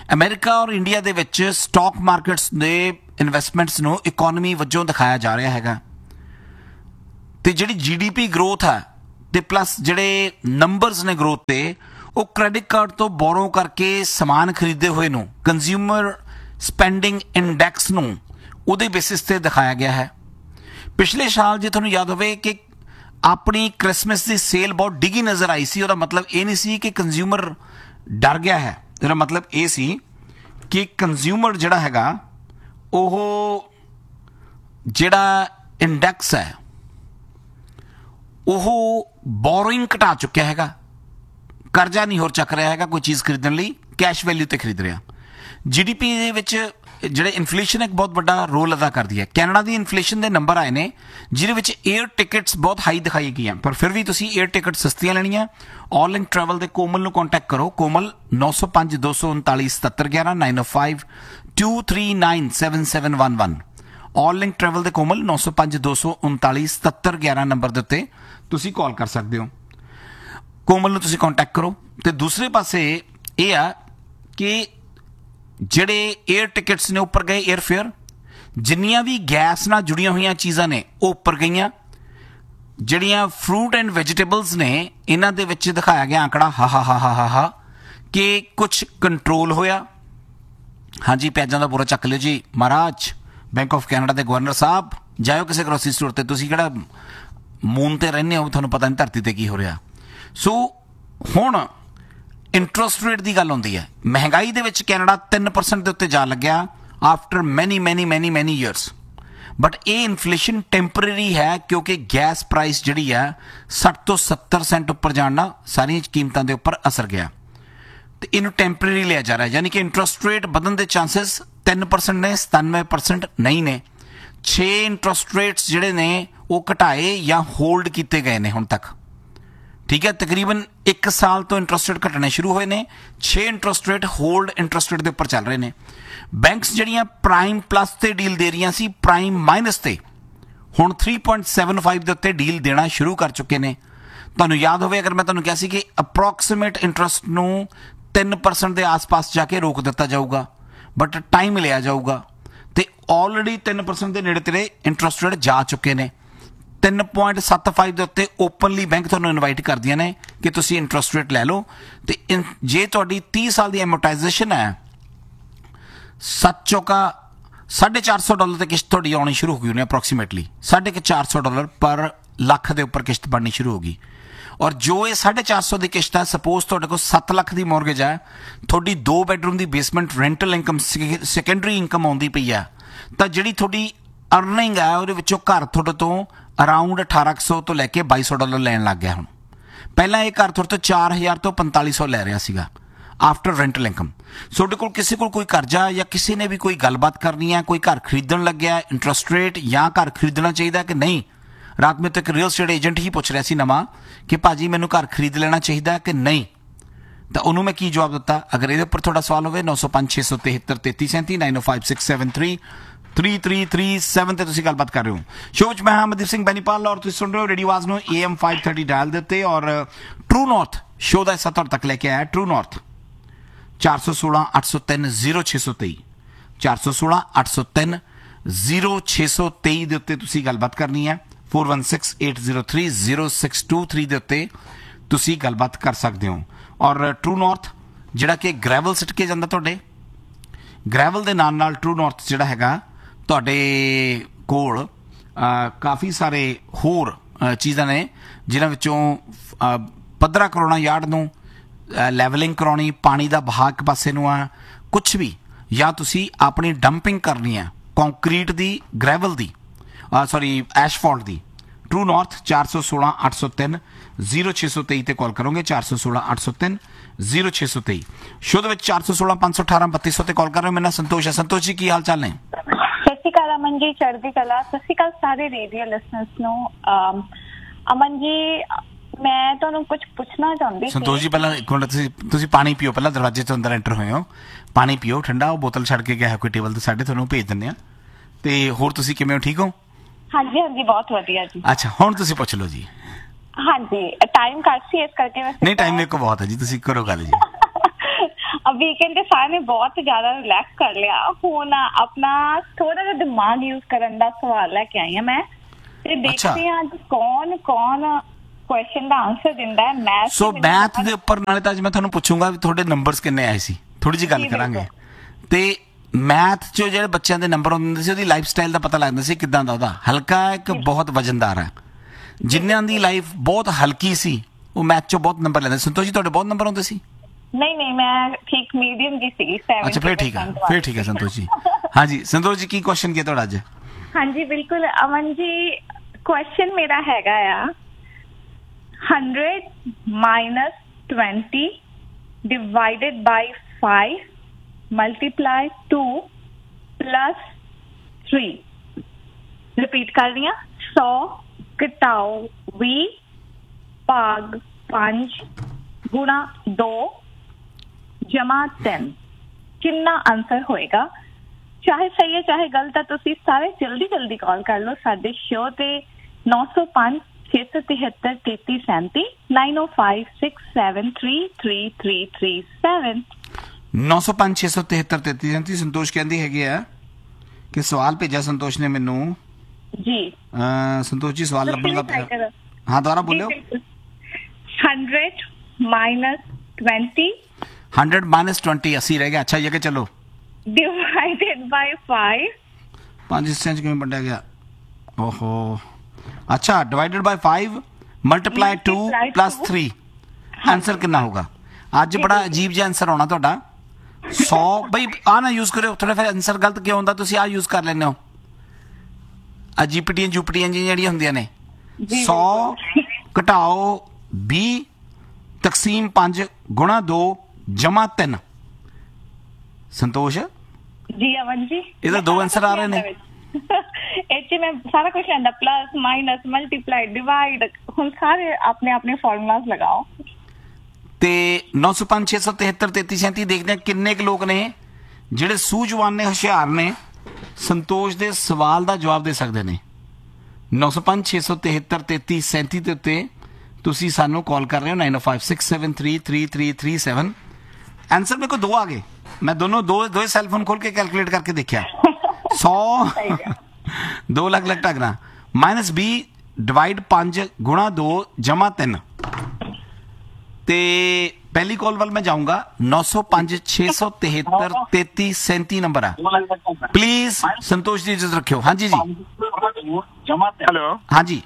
ਅਮਰੀਕਾ ਔਰ ਇੰਡੀਆ ਦੇ ਵਿੱਚ ਸਟਾਕ ਮਾਰਕੀਟਸ ਦੇ ਇਨਵੈਸਟਮੈਂਟਸ ਨੂੰ ਇਕਨੋਮੀ ਵਜੋਂ ਦਿਖਾਇਆ ਜਾ ਰਿਹਾ ਹੈਗਾ ਤੇ ਜਿਹੜੀ ਜੀਡੀਪੀ ਗਰੋਥ ਹੈ ਤੇ ਪਲੱਸ ਜਿਹੜੇ ਨੰਬਰਸ ਨੇ ਗਰੋਥ ਤੇ ਉਹ ਕ੍ਰੈਡਿਟ ਕਾਰਡ ਤੋਂ ਬੋਰੋ ਕਰਕੇ ਸਮਾਨ ਖਰੀਦੇ ਹੋਏ ਨੂੰ ਕੰਜ਼ਿਊਮਰ ਸਪੈਂਡਿੰਗ ਇੰਡੈਕਸ ਨੂੰ ਉਹਦੇ ਬੇਸਿਸ ਤੇ ਦਿਖਾਇਆ ਗਿਆ ਹੈ। ਪਿਛਲੇ ਸਾਲ ਜੇ ਤੁਹਾਨੂੰ ਯਾਦ ਹੋਵੇ ਕਿ ਆਪਣੀ ਕ੍ਰਿਸਮਸ ਦੀ ਸੇਲ ਬਹੁਤ ਡਿੱਗੀ ਨਜ਼ਰ ਆਈ ਸੀ। ਉਹਦਾ ਮਤਲਬ ਇਹ ਨਹੀਂ ਸੀ ਕਿ ਕੰਜ਼ਿਊਮਰ ਡਰ ਗਿਆ ਹੈ, ਇਹਦਾ ਮਤਲਬ ਇਹ ਸੀ ਕਿ ਕੰਜ਼ਿਊਮਰ ਜਿਹੜਾ ਹੈਗਾ ਉਹ ਜਿਹੜਾ ਇੰਡੈਕਸ ਹੈ ਉਹ ਬੋਰੋਇੰਗ ਘਟਾ ਚੁੱਕਿਆ ਹੈਗਾ, ਕਰਜ਼ਾ ਨਹੀਂ ਹੋਰ ਚੱਕ ਰਿਹਾ ਹੈਗਾ ਕੋਈ ਚੀਜ਼ ਖਰੀਦਣ ਲਈ, ਕੈਸ਼ ਵੈਲਿਊ ਤੇ ਖਰੀਦ ਰਿਹਾ। ਜੀਡੀਪੀ ਦੇ ਵਿੱਚ ਜਿਹੜੇ ਇਨਫਲੇਸ਼ਨ ਇੱਕ ਬਹੁਤ ਵੱਡਾ ਰੋਲ ਅਦਾ ਕਰਦੀ ਹੈ। ਕੈਨੇਡਾ ਦੀ ਇਨਫਲੇਸ਼ਨ ਦੇ ਨੰਬਰ ਆਏ ਨੇ ਜਿਹਦੇ ਵਿੱਚ 에ਅਰ ਟਿਕਟਸ ਬਹੁਤ ਹਾਈ ਦਿਖਾਈ ਗਈਆਂ, ਪਰ ਫਿਰ ਵੀ ਤੁਸੀਂ 에ਅਰ ਟਿਕਟ ਸਸਤੀਆਂ ਲੈਣੀਆਂ ਆਲ ਇੰਕ ਟਰੈਵਲ ਦੇ ਕੋਮਲ ਨੂੰ ਕੰਟੈਕਟ ਕਰੋ। ਕੋਮਲ 905 239 7711 905 239 7711 ਆਲ ਇੰਕ ਟਰੈਵਲ ਦੇ ਕੋਮਲ 905 239 7711 ਨੰਬਰ ਦੇ ਉੱਤੇ ਤੁਸੀਂ ਕਾਲ ਕਰ ਸਕਦੇ ਹੋ। ਕੋਮਲ ਨੂੰ ਤੁਸੀਂ ਕੰਟੈਕਟ ਕਰੋ। ਤੇ ਦੂਸਰੇ ਪਾਸੇ ਇਹ ਆ ਕਿ ਜਿਹੜੇ 에ਅਰ ਟਿਕਟਸ ਨੇ ਉੱਪਰ ਗਏ, 에ਅਰ ਫੇਅਰ, ਜਿੰਨੀਆਂ ਵੀ ਗੈਸ ਨਾਲ ਜੁੜੀਆਂ ਹੋਈਆਂ ਚੀਜ਼ਾਂ ਨੇ ਉਹ ਉੱਪਰ ਗਈਆਂ। ਜਿਹੜੀਆਂ ਫਰੂਟ ਐਂਡ ਵੈਜੀਟੇਬਲਸ ਨੇ ਇਹਨਾਂ ਦੇ ਵਿੱਚ ਦਿਖਾਇਆ ਗਿਆ ਆંકੜਾ ਹਾ ਕਿ ਕੁਝ ਕੰਟਰੋਲ ਹੋਇਆ। ਹਾਂਜੀ, ਪਿਆਜ਼ਾਂ ਦਾ ਪੂਰਾ ਚੱਕ ਲਿਓ ਜੀ ਮਹਾਰਾਜ। ਬੈਂਕ ਆਫ ਕੈਨੇਡਾ ਦੇ ਗਵਰਨਰ ਸਾਹਿਬ ਜਾਇਓ ਕਿਸੇ ਗਰੋਸਰੀ ਸਟੋਰ ਤੇ, ਤੁਸੀਂ ਕਿਹੜਾ ਮੂਨ ਤੇ ਰਹਿੰਦੇ ਹੋ, ਤੁਹਾਨੂੰ ਪਤਾ ਨਹੀਂ ਧਰਤੀ ਤੇ ਕੀ ਹੋ ਰਿਹਾ। ਸੋ ਹੁਣ ਇੰਟਰਸਟ ਰੇਟ ਦੀ ਗੱਲ ਹੁੰਦੀ ਹੈ। ਮਹਿੰਗਾਈ ਦੇ ਵਿੱਚ ਕੈਨੇਡਾ 3% ਦੇ ਉੱਤੇ ਜਾ ਲੱਗਿਆ ਆਫਟਰ ਮੈਨੀ ਈਅਰਸ, ਬਟ ਇਹ ਇਨਫਲੇਸ਼ਨ ਟੈਂਪਰੇਰੀ ਹੈ ਕਿਉਂਕਿ ਗੈਸ ਪ੍ਰਾਈਸ ਜਿਹੜੀ ਹੈ 60 ਤੋਂ 70% ਉੱਪਰ ਜਾਣ ਨਾਲ ਸਾਰੀਆਂ ਕੀਮਤਾਂ ਦੇ ਉੱਪਰ ਅਸਰ ਗਿਆ ਤੇ ਇਹਨੂੰ ਟੈਂਪਰੇਰੀ ਲਿਆ ਜਾ ਰਿਹਾ। ਯਾਨੀ ਕਿ ਇੰਟਰਸਟ ਰੇਟ ਵਧਣ ਦੇ ਚਾਂਸਸ 3% ਨੇ, 97% ਨਹੀਂ ਨੇ। 6 ਇੰਟਰਸਟ ਰੇਟਸ ਜਿਹੜੇ ਨੇ ਉਹ ਘਟਾਏ ਜਾਂ ਹੋਲਡ ਕੀਤੇ ਗਏ ਨੇ ਹੁਣ ਤੱਕ, ਠੀਕ ਹੈ। ਤਕਰੀਬਨ 1 ਸਾਲ ਤੋਂ ਇੰਟਰਸਟ ਰੇਟ ਘਟਣੇ ਸ਼ੁਰੂ ਹੋਏ ਨੇ। 6 interest rate hold interest rate ਦੇ ਉੱਪਰ ਚੱਲ ਰਹੇ ਨੇ। ਬੈਂਕਸ ਜਿਹੜੀਆਂ ਪ੍ਰਾਈਮ ਪਲੱਸ ਤੇ ਡੀਲ ਦੇ ਰਹੀਆਂ ਸੀ ਪ੍ਰਾਈਮ ਮਾਈਨਸ ਤੇ ਹੁਣ 3.75 ਦੇ ਉੱਤੇ ਡੀਲ ਦੇਣਾ ਸ਼ੁਰੂ ਕਰ ਚੁੱਕੇ ਨੇ। ਤੁਹਾਨੂੰ ਯਾਦ ਹੋਵੇ ਅਗਰ ਮੈਂ ਤੁਹਾਨੂੰ ਕਿਹਾ ਸੀ ਕਿ ਅਪਰੋਕਸੀਮੇਟ ਇੰਟਰਸਟ ਨੂੰ 3% ਦੇ ਆਸ-ਪਾਸ ਜਾ ਕੇ ਰੋਕ ਦਿੱਤਾ ਜਾਊਗਾ, ਬਟ ਟਾਈਮ ਲਿਆ ਜਾਊਗਾ ਤੇ ਆਲਰੇਡੀ 3% ਦੇ ਨੇੜੇ ਤੇੜੇ ਇੰਟਰਸਟ ਰੇਟ ਜਾ ਚੁੱਕੇ ਨੇ। 3.75 ਦੇ ਉੱਤੇ ਓਪਨਲੀ ਬੈਂਕ ਤੁਹਾਨੂੰ ਇਨਵਾਈਟ ਕਰਦੀਆਂ ਨੇ ਕਿ ਤੁਸੀਂ ਇੰਟਰਸਟ ਰੇਟ ਲੈ ਲਓ। ਤੇ ਜੇ ਤੁਹਾਡੀ 30 ਸਾਲ ਦੀ ਐਮੋਰਟਾਈਜੇਸ਼ਨ ਹੈ 7 ਚੌਕਾ $450 ਤੇ ਕਿਸ਼ਤ ਤੁਹਾਡੀ ਆਉਣੀ ਸ਼ੁਰੂ ਹੋ ਗਈ ਹੋਣੀ ਅਪਰੋਕਸੀਮੇਟਲੀ $450 ਪਰ ਲੱਖ ਦੇ ਉੱਪਰ ਕਿਸ਼ਤ ਬਣਨੀ ਸ਼ੁਰੂ ਹੋ ਗਈ। ਔਰ ਜੋ ਇਹ 450 ਦੀ ਕਿਸ਼ਤ ਹੈ, ਸਪੋਜ਼ ਤੁਹਾਡੇ ਕੋਲ 7 ਲੱਖ ਦੀ ਮੌਰਗੇਜ ਹੈ, ਤੁਹਾਡੀ 2 ਬੈਡਰੂਮ ਦੀ basement rental income secondary income ਆਉਂਦੀ ਪਈ ਆ, ਤਾਂ ਜਿਹੜੀ ਤੁਹਾਡੀ ਅਰਨਿੰਗ ਹੈ ਉਹਦੇ ਵਿੱਚੋਂ ਘਰ ਤੁਹਾਡੇ ਤੋਂ ਅਰਾਊਂਡ $1800 ਤੋਂ ਲੈ ਕੇ $2200 ਲੈਣ ਲੱਗ ਗਿਆ। ਹੁਣ ਪਹਿਲਾਂ ਇਹ ਘਰ ਤੁਹਾਡੇ ਤੋਂ 4000 ਤੋਂ 4500 ਲੈ ਰਿਹਾ ਸੀਗਾ ਆਫਟਰ ਰੈਂਟਲ ਇਨਕਮ। ਤੁਹਾਡੇ ਕੋਲ ਕਿਸੇ ਕੋਲ ਕੋਈ ਕਰਜ਼ਾ ਜਾਂ ਕਿਸੇ ਨੇ ਵੀ ਕੋਈ ਗੱਲਬਾਤ ਕਰਨੀ ਹੈ, ਕੋਈ ਘਰ ਖਰੀਦਣ ਲੱਗਿਆ, ਇੰਟਰਸਟ ਰੇਟ ਜਾਂ ਘਰ ਖਰੀਦਣਾ ਚਾਹੀਦਾ ਕਿ ਨਹੀਂ। ਰਾਤ ਨੂੰ ਇੱਕ ਰੀਅਲ ਸਟੇਟ ਏਜੰਟ ਹੀ ਪੁੱਛ ਰਿਹਾ ਸੀ ਨਵਾਂ ਕਿ ਭਾਜੀ ਮੈਨੂੰ ਘਰ ਖਰੀਦ ਲੈਣਾ ਚਾਹੀਦਾ ਕਿ ਨਹੀਂ, ਤਾਂ ਉਹਨੂੰ ਮੈਂ ਕੀ ਜਵਾਬ ਦਿੱਤਾ। ਅਗਰ ਇਹਦੇ ਉੱਪਰ ਤੁਹਾਡਾ ਸਵਾਲ ਹੋਵੇ 905 673 3337 905 673 3337 ਤੇ ਤੁਸੀਂ ਗੱਲਬਾਤ ਕਰ ਰਹੇ ਹੋ। ਸ਼ੋਅ ਵਿੱਚ ਮੈਂ ਅਮਨਦੀਪ ਸਿੰਘ ਬੈਨੀਪਾਲ ਔਰ ਤੁਸੀਂ ਸੁਣ ਰਹੇ ਹੋ ਰੇਡੀਓ ਆਵਾਜ਼ ਨੂੰ AM 530 ਡਾਇਲ ਦੇ ਉੱਤੇ। ਔਰ ਟਰੂ ਨਾਰਥ ਸ਼ੋਅ ਦਾ ਹਿੱਸਾ ਤੁਹਾਡੇ ਤੱਕ ਲੈ ਕੇ ਆਇਆ ਟਰੂ ਨਾਰਥ 416 803 0623 416 803 0623 ਦੇ ਉੱਤੇ ਤੁਸੀਂ ਗੱਲਬਾਤ ਕਰਨੀ ਹੈ। 4168030623 ਦੇ ਉੱਤੇ ਤੁਸੀਂ ਗੱਲਬਾਤ ਕਰ ਸਕਦੇ ਹੋ। ਔਰ ਟਰੂ ਨਾਰਥ ਜਿਹੜਾ ਕਿ ਗ੍ਰੈਵਲ ਸਿੱਟ ਕੇ ਜਾਂਦਾ, ਤੁਹਾਡੇ ਗ੍ਰੈਵਲ ਦੇ ਨਾਲ ਨਾਲ ਟਰੂ ਨਾਰਥ ਜਿਹੜਾ ਹੈਗਾ ਤੁਹਾਡੇ ਕੋਲ ਕਾਫੀ ਸਾਰੇ ਹੋਰ ਚੀਜ਼ਾਂ ਨੇ ਜਿਨ੍ਹਾਂ ਵਿੱਚੋਂ ਪੱਧਰਾ ਕਰਾਉਣਾ ਯਾਰਡ ਨੂੰ, ਲੈਵਲਿੰਗ ਕਰਾਉਣੀ, ਪਾਣੀ ਦਾ ਬਹਾਅ ਇੱਕ ਪਾਸੇ ਨੂੰ ਆ, ਕੁਛ ਵੀ, ਜਾਂ ਤੁਸੀਂ ਆਪਣੀ ਡੰਪਿੰਗ ਕਰਨੀ ਹੈ ਕੰਕਰੀਟ ਦੀ, ਗ੍ਰੈਵਲ ਦੀ, ਐਸ਼ਫਾਲਟ ਦੀ। ਟਰੂ ਨਾਰਥ 416 803 0623 ਤੇ ਕਾਲ ਕਰੋਗੇ। 416 803 0623 ਸ਼ੋਅ ਦੇ ਵਿੱਚ 416 518 3200 ਤੇ ਕਾਲ ਕਰ ਰਹੇ ਹੋ। ਮੇਰਾ ਨਾਮ ਸੰਤੋਸ਼ ਹੈ। ਸੰਤੋਸ਼ ਜੀ ਕੀ ਹਾਲ ਚਾਲ ਨੇ? ਸਤਿ ਸ਼੍ਰੀ ਅਕਾਲ ਅਮਨ ਜੀ, ਚੜ੍ਹਦੀ ਕਲਾ। ਸਤਿ ਸ਼੍ਰੀ ਅਕਾਲ ਸਾਰੇ ਰੇਡੀਓ ਲਿਸਨਰਸ ਨੂੰ। ਅਮਨ ਜੀ ਮੈਂ ਤੁਹਾਨੂੰ ਕੁਝ ਪੁੱਛਣਾ ਚਾਹੁੰਦੀ ਸੀ। ਸੰਤੋਸ਼ ਜੀ ਪਹਿਲਾਂ ਇੱਕ ਮਿੰਟ ਤੁਸੀਂ ਪਾਣੀ ਪੀਓ, ਪਹਿਲਾਂ ਦਰਵਾਜ਼ੇ ਤੋਂ ਅੰਦਰ ਐਂਟਰ ਹੋਏ ਹੋ, ਪਾਣੀ ਪੀਓ ਠੰਡਾ। ਉਹ ਬੋਤਲ ਛੱਡ ਕੇ ਗਿਆ ਹੈ ਕੋਈ ਟੇਬਲ ਤੇ ਸਾਡੇ, ਤੁਹਾਨੂੰ ਭੇਜ ਦਿੰਦੇ ਆ। ਤੇ ਹੋਰ ਤੁਸੀਂ ਕਿਵੇਂ ਹੋ, ਠੀਕ ਹੋ? ਹਾਂਜੀ ਹਾਂਜੀ ਬਹੁਤ ਵਧੀਆ ਜੀ। ਅੱਛਾ ਹੁਣ ਤੁਸੀਂ ਪੁੱਛ ਲਓ ਜੀ। ਹਾਂਜੀ ਟਾਈਮ ਘੱਟ ਸੀ ਇਸ ਕਰਕੇ ਨਹੀਂ, ਟਾਈਮ ਮੇਰੇ ਕੋਲ ਬਹੁਤ ਹੈ ਜੀ, ਤੁਸੀਂ ਕਰੋ ਗੱਲ ਜੀ। ਵੀਕਐਂਡ ਤੇ ਸਾਰੇ ਨੇ ਬਹੁਤ ਜ਼ਿਆਦਾ ਰਿਲੈਕਸ ਕਰ ਲਿਆ। ਹੁਣ ਆਪਣਾ ਥੋੜਾ ਜਿਹਾ ਦਿਮਾਗ ਯੂਜ਼ ਕਰਨ ਦਾ ਸਵਾਲ ਲੈ ਕੇ ਆਈ ਹਾਂ ਮੈਂ, ਤੇ ਦੇਖਦੇ ਹਾਂ ਅੱਜ ਕੌਣ ਕੁਐਸਚਨ ਦਾ ਆਨਸਰ ਦਿੰਦਾ ਹੈ। ਮੈਥ ਸੋ ਮੈਥ ਦੇ ਉੱਪਰ ਨਾਲੇ ਤਾਂ ਅੱਜ ਮੈਂ ਤੁਹਾਨੂੰ ਪੁੱਛੂੰਗਾ ਵੀ ਤੁਹਾਡੇ ਨੰਬਰਸ ਕਿੰਨੇ ਆਏ ਸੀ, ਥੋੜੀ ਜਿਹੀ ਗੱਲ ਕਰਾਂਗੇ। ਤੇ ਮੈਥ 'ਚ ਜਿਹੜੇ ਬੱਚਿਆਂ ਦੇ ਨੰਬਰ ਹੁੰਦੇ ਸੀ ਉਹਦੀ ਲਾਈਫ ਸਟਾਈਲ ਦਾ ਪਤਾ ਲੱਗਦਾ ਸੀ ਕਿੱਦਾਂ ਦਾ ਉਹਦਾ, ਹਲਕਾ ਹੈ ਕਿ ਬਹੁਤ ਵਜਨਦਾਰ ਹੈ। ਜਿਨ੍ਹਾਂ ਦੀ ਲਾਈਫ ਬਹੁਤ ਹਲਕੀ ਸੀ ਉਹ ਮੈਥ 'ਚੋਂ ਬਹੁਤ ਨੰਬਰ ਲੈਂਦੇ। ਸੰਤੋਸ਼ ਜੀ ਤੁਹਾਡੇ ਬਹੁਤ ਨੰਬਰ ਆਉਂਦੇ ਸੀ? ਨਹੀਂ ਮੈਂ ਠੀਕ ਮੀਡੀਅਮ ਜੀ ਸੀ। ਅੱਛਾ ਫਿਰ ਠੀਕ ਹੈ ਸੰਤੋਸ਼ ਜੀ। ਹਾਂਜੀ ਸੰਤੋਸ਼ ਜੀ ਕੀ ਕੁਐਸਚਨ ਕੀ ਤੁਹਾਡਾ ਅੱਜ? ਹਾਂਜੀ ਬਿਲਕੁਲ ਅਮਨ ਜੀ, ਕੁਐਸਚਨ ਮੇਰਾ ਹੈਗਾ ਆ 100 - 20 divided by 5 multiply 2 plus 3। Repeat ਕਰ ਰਹੀ ਹਾਂ, 100 ਘਟਾਓ 20 ਭਾਗ 5 ਗੁਣਾ 2 ਜਮਾ 3 ਕਿੰਨਾ ਆਨਸਰ ਹੋਏਗਾ? ਚਾਹੇ ਸਹੀ ਹੈ ਚਾਹੇ ਗਲਤ ਹੈ, ਤੁਸੀਂ ਸਾਰੇ ਜਲਦੀ ਕਾਲ ਕਰ ਲਓ ਸਾਡੇ ਸ਼ੋਅ ਤੇ 905 673 3337 9056733337 905 673 3337। ਸੰਤੋਸ਼ ਕਹਿੰਦੀ ਹੈਗੇ ਆ ਕਿ ਸਵਾਲ ਭੇਜਿਆ ਸੰਤੋਸ਼ ਨੇ ਮੈਨੂੰ ਜੀ। ਸੰਤੋਸ਼ ਜੀ ਸਵਾਲ ਲੱਭਣ ਦਾ, ਹਾਂ ਦੁਬਾਰਾ ਬੋਲਿਓ। 100 - 20 100 - 20 80 ਰਹਿ ਗਿਆ। ਅੱਛਾ ਇਹ ਕਿ ਚਲੋ divided by 5 5 ਹਿੱਸਿਆਂ 'ਚ ਕਿਵੇਂ ਵੰਡਿਆ ਗਿਆ? ਓਹੋ ਅੱਛਾ, ਡਿਵਾਈਡਡ ਬਾਈ 5 ਮਲਟੀਪਲਾਈ 2 ਪਲੱਸ 3 ਆਨਸਰ ਕਿੰਨਾ ਹੋਗਾ? ਅੱਜ ਬੜਾ ਅਜੀਬ ਜਿਹਾ ਆਨਸਰ ਆਉਣਾ ਤੁਹਾਡਾ 100। ਬਈ ਆ ਨਾ ਯੂਜ਼ ਕਰਿਓ ਥੋੜਾ, ਫਿਰ ਆਨਸਰ ਗਲਤ ਕਿਉਂ ਹੁੰਦਾ? ਤੁਸੀਂ ਆ ਯੂਜ਼ ਕਰ ਲੈਂਦੇ ਹੋ, ਆ ਜੀਪੀਟੀਆਂ ਜਿਹੜੀਆਂ ਹੁੰਦੀਆਂ ਨੇ। 100 ਘਟਾਓ 20 ਤਕਸੀਮ 5 ਗੁਣਾ 2 ਜਮਾ 3। ਸੰਤੋਸ਼ ਜੀ ਅਮਨ ਜੀ, ਇਹਦਾ ਦੋ ਆਨਸਰ ਆ ਰਹੇ ਨੇ। ਇਹ 'ਚ ਮੈਂ ਸਾਰਾ ਕੁਝ ਆਂਦਾ, ਪਲੱਸ ਮਾਈਨਸ ਮਲਟੀਪਲਾਈ ਡਿਵਾਈਡ, ਹੁਣ ਸਾਰੇ ਆਪਣੇ ਫਾਰਮੂਲਾਸ ਲਗਾਓ। ਤੇ 905 673 3337 ਦੇਖਦੇ ਆ ਕਿੰਨੇ ਕੁ ਲੋਕ ਨੇ ਜਿਹੜੇ ਸੂਝਵਾਨ ਨੇ, ਹੁਸ਼ਿਆਰ ਨੇ, ਸੰਤੋਸ਼ ਦੇ ਸਵਾਲ ਦਾ ਜਵਾਬ ਦੇ ਸਕਦੇ ਨੇ। 905 673 3337 ਦੇ ਉੱਤੇ ਤੁਸੀਂ ਸਾਨੂੰ ਕਾਲ ਕਰ ਰਹੇ ਹੋ 9056733337। ਆਨਸਰ ਮੇਰੇ ਕੋਲ ਦੋ ਆ ਗਏ, ਮੈਂ ਦੋ ਸੈੱਲ ਫੋਨ ਖੋਲ ਕੇ ਕੈਲਕੂਲੇਟ ਕਰਕੇ ਦੇਖਿਆ। 100 2 ਲੱਖ ਟਕਰਾ ਮਾਈਨਸ 20 ਡਿਵਾਈਡ 5 ਗੁਣਾ 2 ਜਮਾ 3। ਤੇ ਪਹਿਲੀ ਕਾਲ ਵੱਲ ਮੈਂ ਜਾਊਂਗਾ। 905 673 3337 ਨੰਬਰ ਆ। ਪਲੀਜ਼ ਸੰਤੋਸ਼ ਜੀ ਇਜਾਜ਼ਤ ਰੱਖਿਓ। ਹਾਂਜੀ ਜੀ ਹੈਲੋ। ਹਾਂਜੀ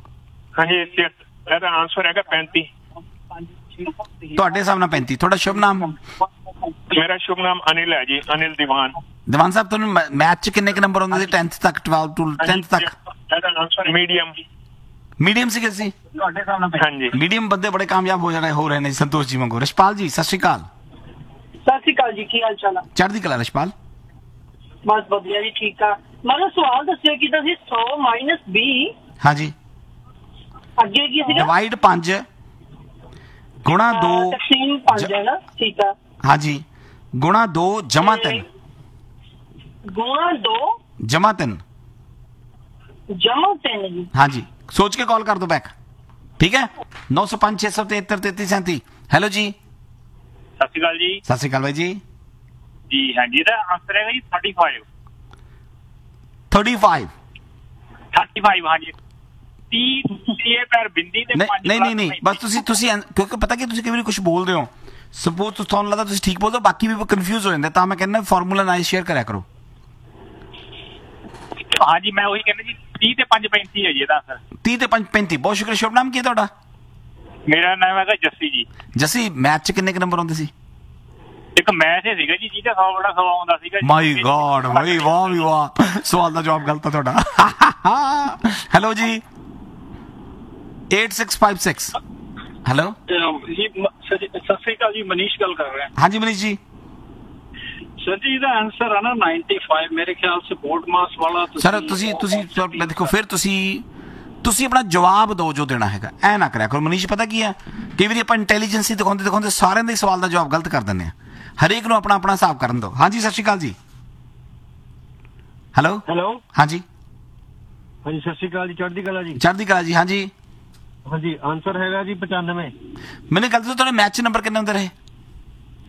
ਇਹਦਾ ਆਨਸਰ ਹੈਗਾ 35। ਤੁਹਾਡੇ ਹਿਸਾਬ ਨਾਲ 35। ਤੁਹਾਡਾ ਸ਼ੁਭ ਨਾਮ? ਮੇਰਾ ਸ਼ੁਭ ਨਾਮ ਅਨਿਲ ਹੈ ਜੀ, ਅਨਿਲ ਦੀਵਾਨ। ਦੀਵਾਨ ਸਾਹਿਬ ਤੁਹਾਨੂੰ ਮੈਥ 'ਚ ਕਿੰਨੇ ਕੁ ਨੰਬਰ ਆਉਂਦੇ ਸੀ 10th ਤੱਕ, 12 to 10th ਤੱਕ? ਇਹਦਾ ਆਨਸਰ ਮੀਡੀਅਮ ਸੀਗੇ ਸੀ? ਹਾਂਜੀ। ਮੀਡੀਅਮ ਬੰਦੇ ਬੜੇ ਕਾਮਯਾਬ ਹੋ ਰਹੇ ਨੇ ਸੰਤੋਸ਼ ਜੀ ਵਾਂਗੂ। ਰਸ਼ਪਾਲ ਜੀ ਸਤਿ ਸ਼੍ਰੀ ਅਕਾਲ। ਸਤਿ ਸ਼੍ਰੀ ਅਕਾਲ ਜੀ, ਕੀ ਹਾਲ ਚਾਲ ਆ? ਚੜ੍ਹਦੀ ਕਲਾ ਰਸ਼ਪਾਲ। ਬਸ ਵਧੀਆ ਜੀ, ਠੀਕ ਆ। ਮੈਨੂੰ ਸਵਾਲ ਦੱਸਿਓ ਕਿ ਤੁਸੀਂ 100 - 20 ਹਾਂਜੀ ਅੱਗੇ ਕੀ ਸੀਗਾ? ਡਿਵਾਈਡ 5 ਗੁਣਾ 2 ਤਕਸੀਮ 5 ਹੈ ਨਾ, ਠੀਕ ਆ। ਹਾਂਜੀ ਗੁਣਾ 2 ਜਮਾ 3 ਗੁਣਾ 2 ਜਮਾ 3 ਜਮਾ 3 ਜੀ। ਹਾਂਜੀ ਸੋਚ ਕੇ ਕਾਲ ਕਰ ਦੋ ਬੈਕ, ਠੀਕ ਹੈ। 905 673 3337। ਹੈਲੋ ਜੀ ਸਤਿ ਸ਼੍ਰੀ ਅਕਾਲ ਜੀ। ਸਤਿ ਸ਼੍ਰੀ ਅਕਾਲ ਬਾਈ ਜੀ। ਜੀ ਹਾਂਜੀ, ਇਹਦਾ ਆਨਸਰ ਹੈਗਾ ਜੀ 35 35 35 ਹਾਂਜੀ। 30 ਪੈਰ ਬਿੰਦੀ ਤੇ ਨਹੀਂ ਬਸ ਤੁਸੀਂ ਕਿਉਂਕਿ ਪਤਾ ਕਿ ਤੁਸੀਂ ਕਈ ਵਾਰੀ ਕੁਝ ਬੋਲਦੇ ਹੋ, ਸਪੋਜ਼ ਤੁਹਾਨੂੰ ਲੱਗਦਾ ਤੁਸੀਂ ਠੀਕ ਬੋਲਦੇ ਹੋ, ਬਾਕੀ ਵੀ ਕਨਫਿਊਜ਼ ਹੋ ਜਾਂਦੇ, ਤਾਂ ਮੈਂ ਕਹਿੰਦਾ ਫਾਰਮੂਲਾ ਨਾਲ ਸ਼ੇਅਰ ਕਰਿਆ ਕਰੋ। ਹਾਂਜੀ ਮੈਂ ਉਹੀ ਕਹਿੰਦਾ ਜੀ 30 ਤੇ 5 35 ਹੈ ਜੀ ਇਹਦਾ ਆਨਸਰ। 30 ਤੇ 5 35। ਬਹੁਤ ਸ਼ੁਕਰੀਆ। ਸ਼ੁਭ ਨਾਮ ਕੀ ਹੈ ਤੁਹਾਡਾ? ਮੇਰਾ ਨਾਮ ਹੈਗਾ ਜੱਸੀ ਜੀ। ਜੱਸੀ ਮੈਥ 'ਚ ਕਿੰਨੇ ਕੁ ਨੰਬਰ ਆਉਂਦੇ ਸੀ? ਇੱਕ ਮੈਥ ਹੀ ਸੀਗਾ ਜੀ ਜਿਹਦਾ 100 ਬੜਾ 100 ਆਉਂਦਾ ਸੀਗਾ। ਮਾਈ ਗॉड ਭਾਈ, ਵਾਹ ਵੀ ਵਾਹ, ਸਵਾਲ ਦਾ ਜਵਾਬ ਗਲਤ ਹੈ ਤੁਹਾਡਾ। ਹੈਲੋ ਜੀ 8656। ਹੈਲੋ ਜੀ ਸਤਿ ਸ੍ਰੀ ਅਕਾਲ ਜੀ, ਮਨੀਸ਼ ਗੱਲ ਕਰ ਰਹੇ ਹਾਂ। ਹਾਂਜੀ ਮਨੀਸ਼ ਜੀ। ਸਰ ਜੀ ਇਹਦਾ ਆਨਸਰ ਹੈ ਨਾ 95 ਮੇਰੇ ਖਿਆਲ ਸੇ ਬੋਰਡ ਮਾਸ ਵਾਲਾ। ਸਰ ਤੁਸੀਂ ਦੇਖੋ, ਫਿਰ ਤੁਸੀਂ ਆਪਣਾ ਜਵਾਬ ਦਿਓ ਜੋ ਦੇਣਾ ਹੈਗਾ, ਐ ਨਾ ਕਰਿਆ ਕਰੋ ਮਨੀਸ਼। ਪਤਾ ਕੀ ਹੈ, ਕਈ ਵਾਰੀ ਆਪਾਂ ਇੰਟੈਲੀਜੈਂਸੀ ਦਿਖਾਉਂਦੇ ਸਾਰਿਆਂ ਦੇ ਸਵਾਲ ਦਾ ਜਵਾਬ ਗਲਤ ਕਰ ਦਿੰਦੇ ਆ। ਹਰੇਕ ਨੂੰ ਆਪਣਾ ਹਿਸਾਬ ਕਰਨ ਦਿਓ। ਹਾਂਜੀ ਸਤਿ ਸ਼੍ਰੀ ਅਕਾਲ ਜੀ। ਹੈਲੋ ਹਾਂਜੀ ਸਤਿ ਸ਼੍ਰੀ ਅਕਾਲ ਜੀ, ਚੜ੍ਹਦੀ ਕਲਾ ਜੀ। ਚੜ੍ਹਦੀ ਕਲਾ ਜੀ। ਹਾਂਜੀ ਆਨਸਰ ਹੈਗਾ ਜੀ 95। ਮੈਨੂੰ ਗੱਲ ਦੱਸੋ ਤੁਹਾਡੇ ਮੈਥ 'ਚ ਨੰਬਰ ਕਿੰਨੇ ਹੁੰਦੇ ਰਹੇ?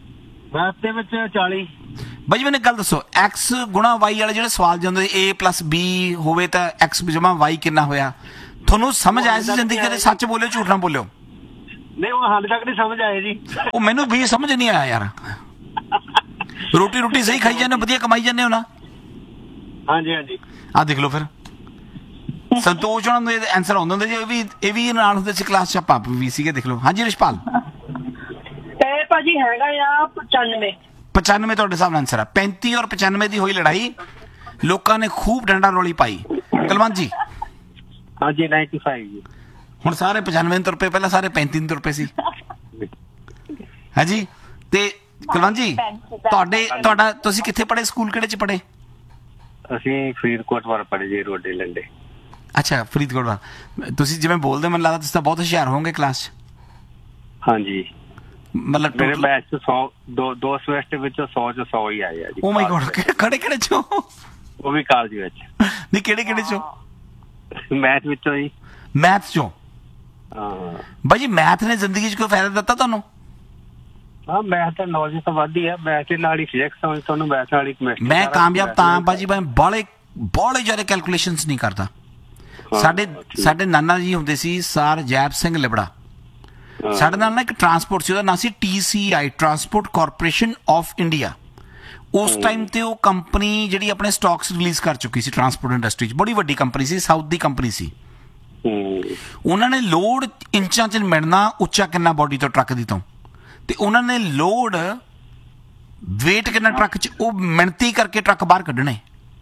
ਮੈਥ ਦੇ ਵਿੱਚ 40। ਬਾਈ ਜੀ ਮੈਨੂੰ ਇੱਕ ਗੱਲ ਦੱਸੋ, ਐਕਸ ਗੁਣਾ ਵਾਈ ਵਾਲੇ ਜਿਹੜੇ ਸਵਾਲ ਜਾਂਦੇ A+B ਹੋਵੇ ਤਾਂ ਐਕਸ ਜਮਾ ਵਾਈ ਕਿੰਨਾ ਹੋਇਆ, ਤੁਹਾਨੂੰ ਸਮਝ ਆਇਆ ਸੀ ਜ਼ਿੰਦਗੀ ਕਦੇ? ਸੱਚ ਬੋਲਿਓ, ਝੂਠ ਨਾ ਬੋਲਿਓ। ਨਹੀਂ, ਉਹ ਹਾਲੇ ਤੱਕ ਨਹੀਂ ਸਮਝ ਆਏ ਜੀ। ਉਹ ਮੈਨੂੰ ਵੀ ਸਮਝ ਨਹੀਂ ਆਇਆ ਯਾਰ। ਰੋਟੀ ਸਹੀ ਖਾਈ ਜਾਂਦੇ, ਵਧੀਆ ਕਮਾਈ ਜਾਂਦੇ ਹੋ ਨਾ? ਹਾਂਜੀ ਹਾਂਜੀ। ਆਹ ਦੇਖ ਲਓ ਫਿਰ, ਸੰਤੋਸ਼ ਹੋਣਾ ਦੇ ਆਨਸਰ ਆਉਂਦੇ ਹੁੰਦੇ ਜੀ। ਇਹ ਵੀ ਨਾਲ ਹੁੰਦੇ ਸੀ ਕਲਾਸ ਚ, ਆਪਾਂ ਵੀ ਸੀਗੇ। ਦੇਖ ਲਓ। ਹਾਂਜੀ ਰਿਸ਼ਪਾਲ। ਤੇ ਭਾਜੀ ਹੈਗਾ ਆ 95। 95 ਤੁਹਾਡੇ ਹਿਸਾਬ ਨਾਲ ਆਨਸਰ ਆ। 35 ਔਰ 95 ਦੀ ਹੋਈ ਲੜਾਈ, ਲੋਕਾਂ ਨੇ ਖੂਬ ਡੰਡਾ ਰੋਲੀ ਪਾਈ। ਕਲਵੰਤ ਜੀ। ਹਾਂਜੀ 95 ਜੀ। ਹੁਣ ਸਾਰੇ 95 ਤੁਰ ਪਏ, ਪਹਿਲਾਂ ਸਾਰੇ 35 ਤੁਰ ਪਏ ਸੀ। ਹਾਂਜੀ। ਤੇ ਕਲਵੰਤ ਜੀ, ਤੁਹਾਡਾ ਤੁਸੀਂ ਕਿੱਥੇ ਪੜ੍ਹੇ? ਸਕੂਲ ਕਿਹੜੇ ਚ ਪੜ੍ਹੇ? ਅਸੀਂ ਫਰੀਦਕੋਟ ਵਾਰ ਪੜ੍ਹੇ ਜੀ, ਰੋਡੇ ਲੰਡੇ। ਅੱਛਾ, ਫਰੀਦਕੋਟ ਵਾਰ। ਤੁਸੀਂ ਜਿਵੇਂ ਬੋਲਦੇ, ਮੈਨੂੰ ਲੱਗਦਾ ਤੁਸੀਂ ਤਾਂ ਬਹੁਤ ਹੁਸ਼ਿਆਰ ਹੋਵੋਗੇ ਕਲਾਸ ਚ। ਹਾਂਜੀ। ਮਤਲਬ ਮੇਰੇ ਬੈਚ ਚ 100 ਦੋ ਸਮੈਸਟਰ ਵਿੱਚੋਂ 100 ਚ 100 ਹੀ ਆਏ ਆ ਜੀ। ਓ ਮਾਈ ਗॉड। ਕਿਹੜੇ ਚੋਂ? ਉਹ ਵੀ ਕਾਲਜ ਵਿੱਚ। ਨਹੀਂ, ਕਿਹੜੇ ਚੋਂ? ਮੈਥ ਵਿੱਚੋਂ ਜੀ। ਮੈਥ ਚੋਂ? ਹਾਂ ਬਾਈ ਜੀ, ਮੈਥ ਨੇ ਜ਼ਿੰਦਗੀ 'ਚ ਕੋਈ ਫਾਇਦਾ ਦਿੱਤਾ ਤੁਹਾਨੂੰ? ਹਾਂ, ਮੈਥ ਤਾਂ ਨੌਲੇਜ ਤਾਂ ਵੱਧਦੀ ਹੈ। ਮੈਥ ਦੇ ਨਾਲ ਹੀ ਫਿਜ਼ਿਕਸ ਤੁਹਾਨੂੰ, ਮੈਥ ਨਾਲ ਹੀ ਕੈਮਿਸਟਰੀ। ਮੈਂ ਕਾਮਯਾਬ ਤਾਂ ਬਾਜੀ, ਮੈਂ ਬਾਲੇ ਜ਼ਿਆਦਾ ਕੈਲਕੂਲੇਸ਼ਨਸ ਨਹੀਂ ਕਰਦਾ। ਸਾਡੇ ਨਾਨਾ ਜੀ ਹੁੰਦੇ ਸੀ, ਸਰ ਜੈਪ ਸਿੰਘ ਲਿਬੜਾ। ਸਾਡੇ ਨਾਲ ਨਾ ਇੱਕ ਟਰਾਂਸਪੋਰਟ ਸੀ, ਉਹਦਾ ਨਾਂ ਸੀ TCI, transport corporation of India. ਉਸ ਟਾਈਮ ਤੇ ਉਹ ਕੰਪਨੀ ਜਿਹੜੀ ਆਪਣੇ ਸਟਾਕਸ ਰਿਲੀਜ਼ ਕਰ ਚੁੱਕੀ ਸੀ ਟਰਾਂਸਪੋਰਟ ਇੰਡਸਟਰੀ 'ਚ। ਬੜੀ ਵੱਡੀ ਕੰਪਨੀ ਸੀ, ਸਾਊਥ ਦੀ ਕੰਪਨੀ ਸੀ। ਉਹਨਾਂ ਨੇ ਲੋਡ ਇੰਚਾਂ 'ਚ ਮਿਲਣਾ, ਉੱਚਾ ਕਿੰਨਾ ਬੋਡੀ ਤੋਂ, ਟਰੱਕ ਦੀ ਤੋਂ, ਤੇ ਉਹਨਾਂ ਨੇ ਲੋਡ ਵੇਟ ਕਿੰਨਾ ਟਰੱਕ 'ਚ, ਉਹ ਮਿਣਤੀ ਕਰਕੇ ਟਰੱਕ ਬਾਹਰ ਕੱਢਣੇ।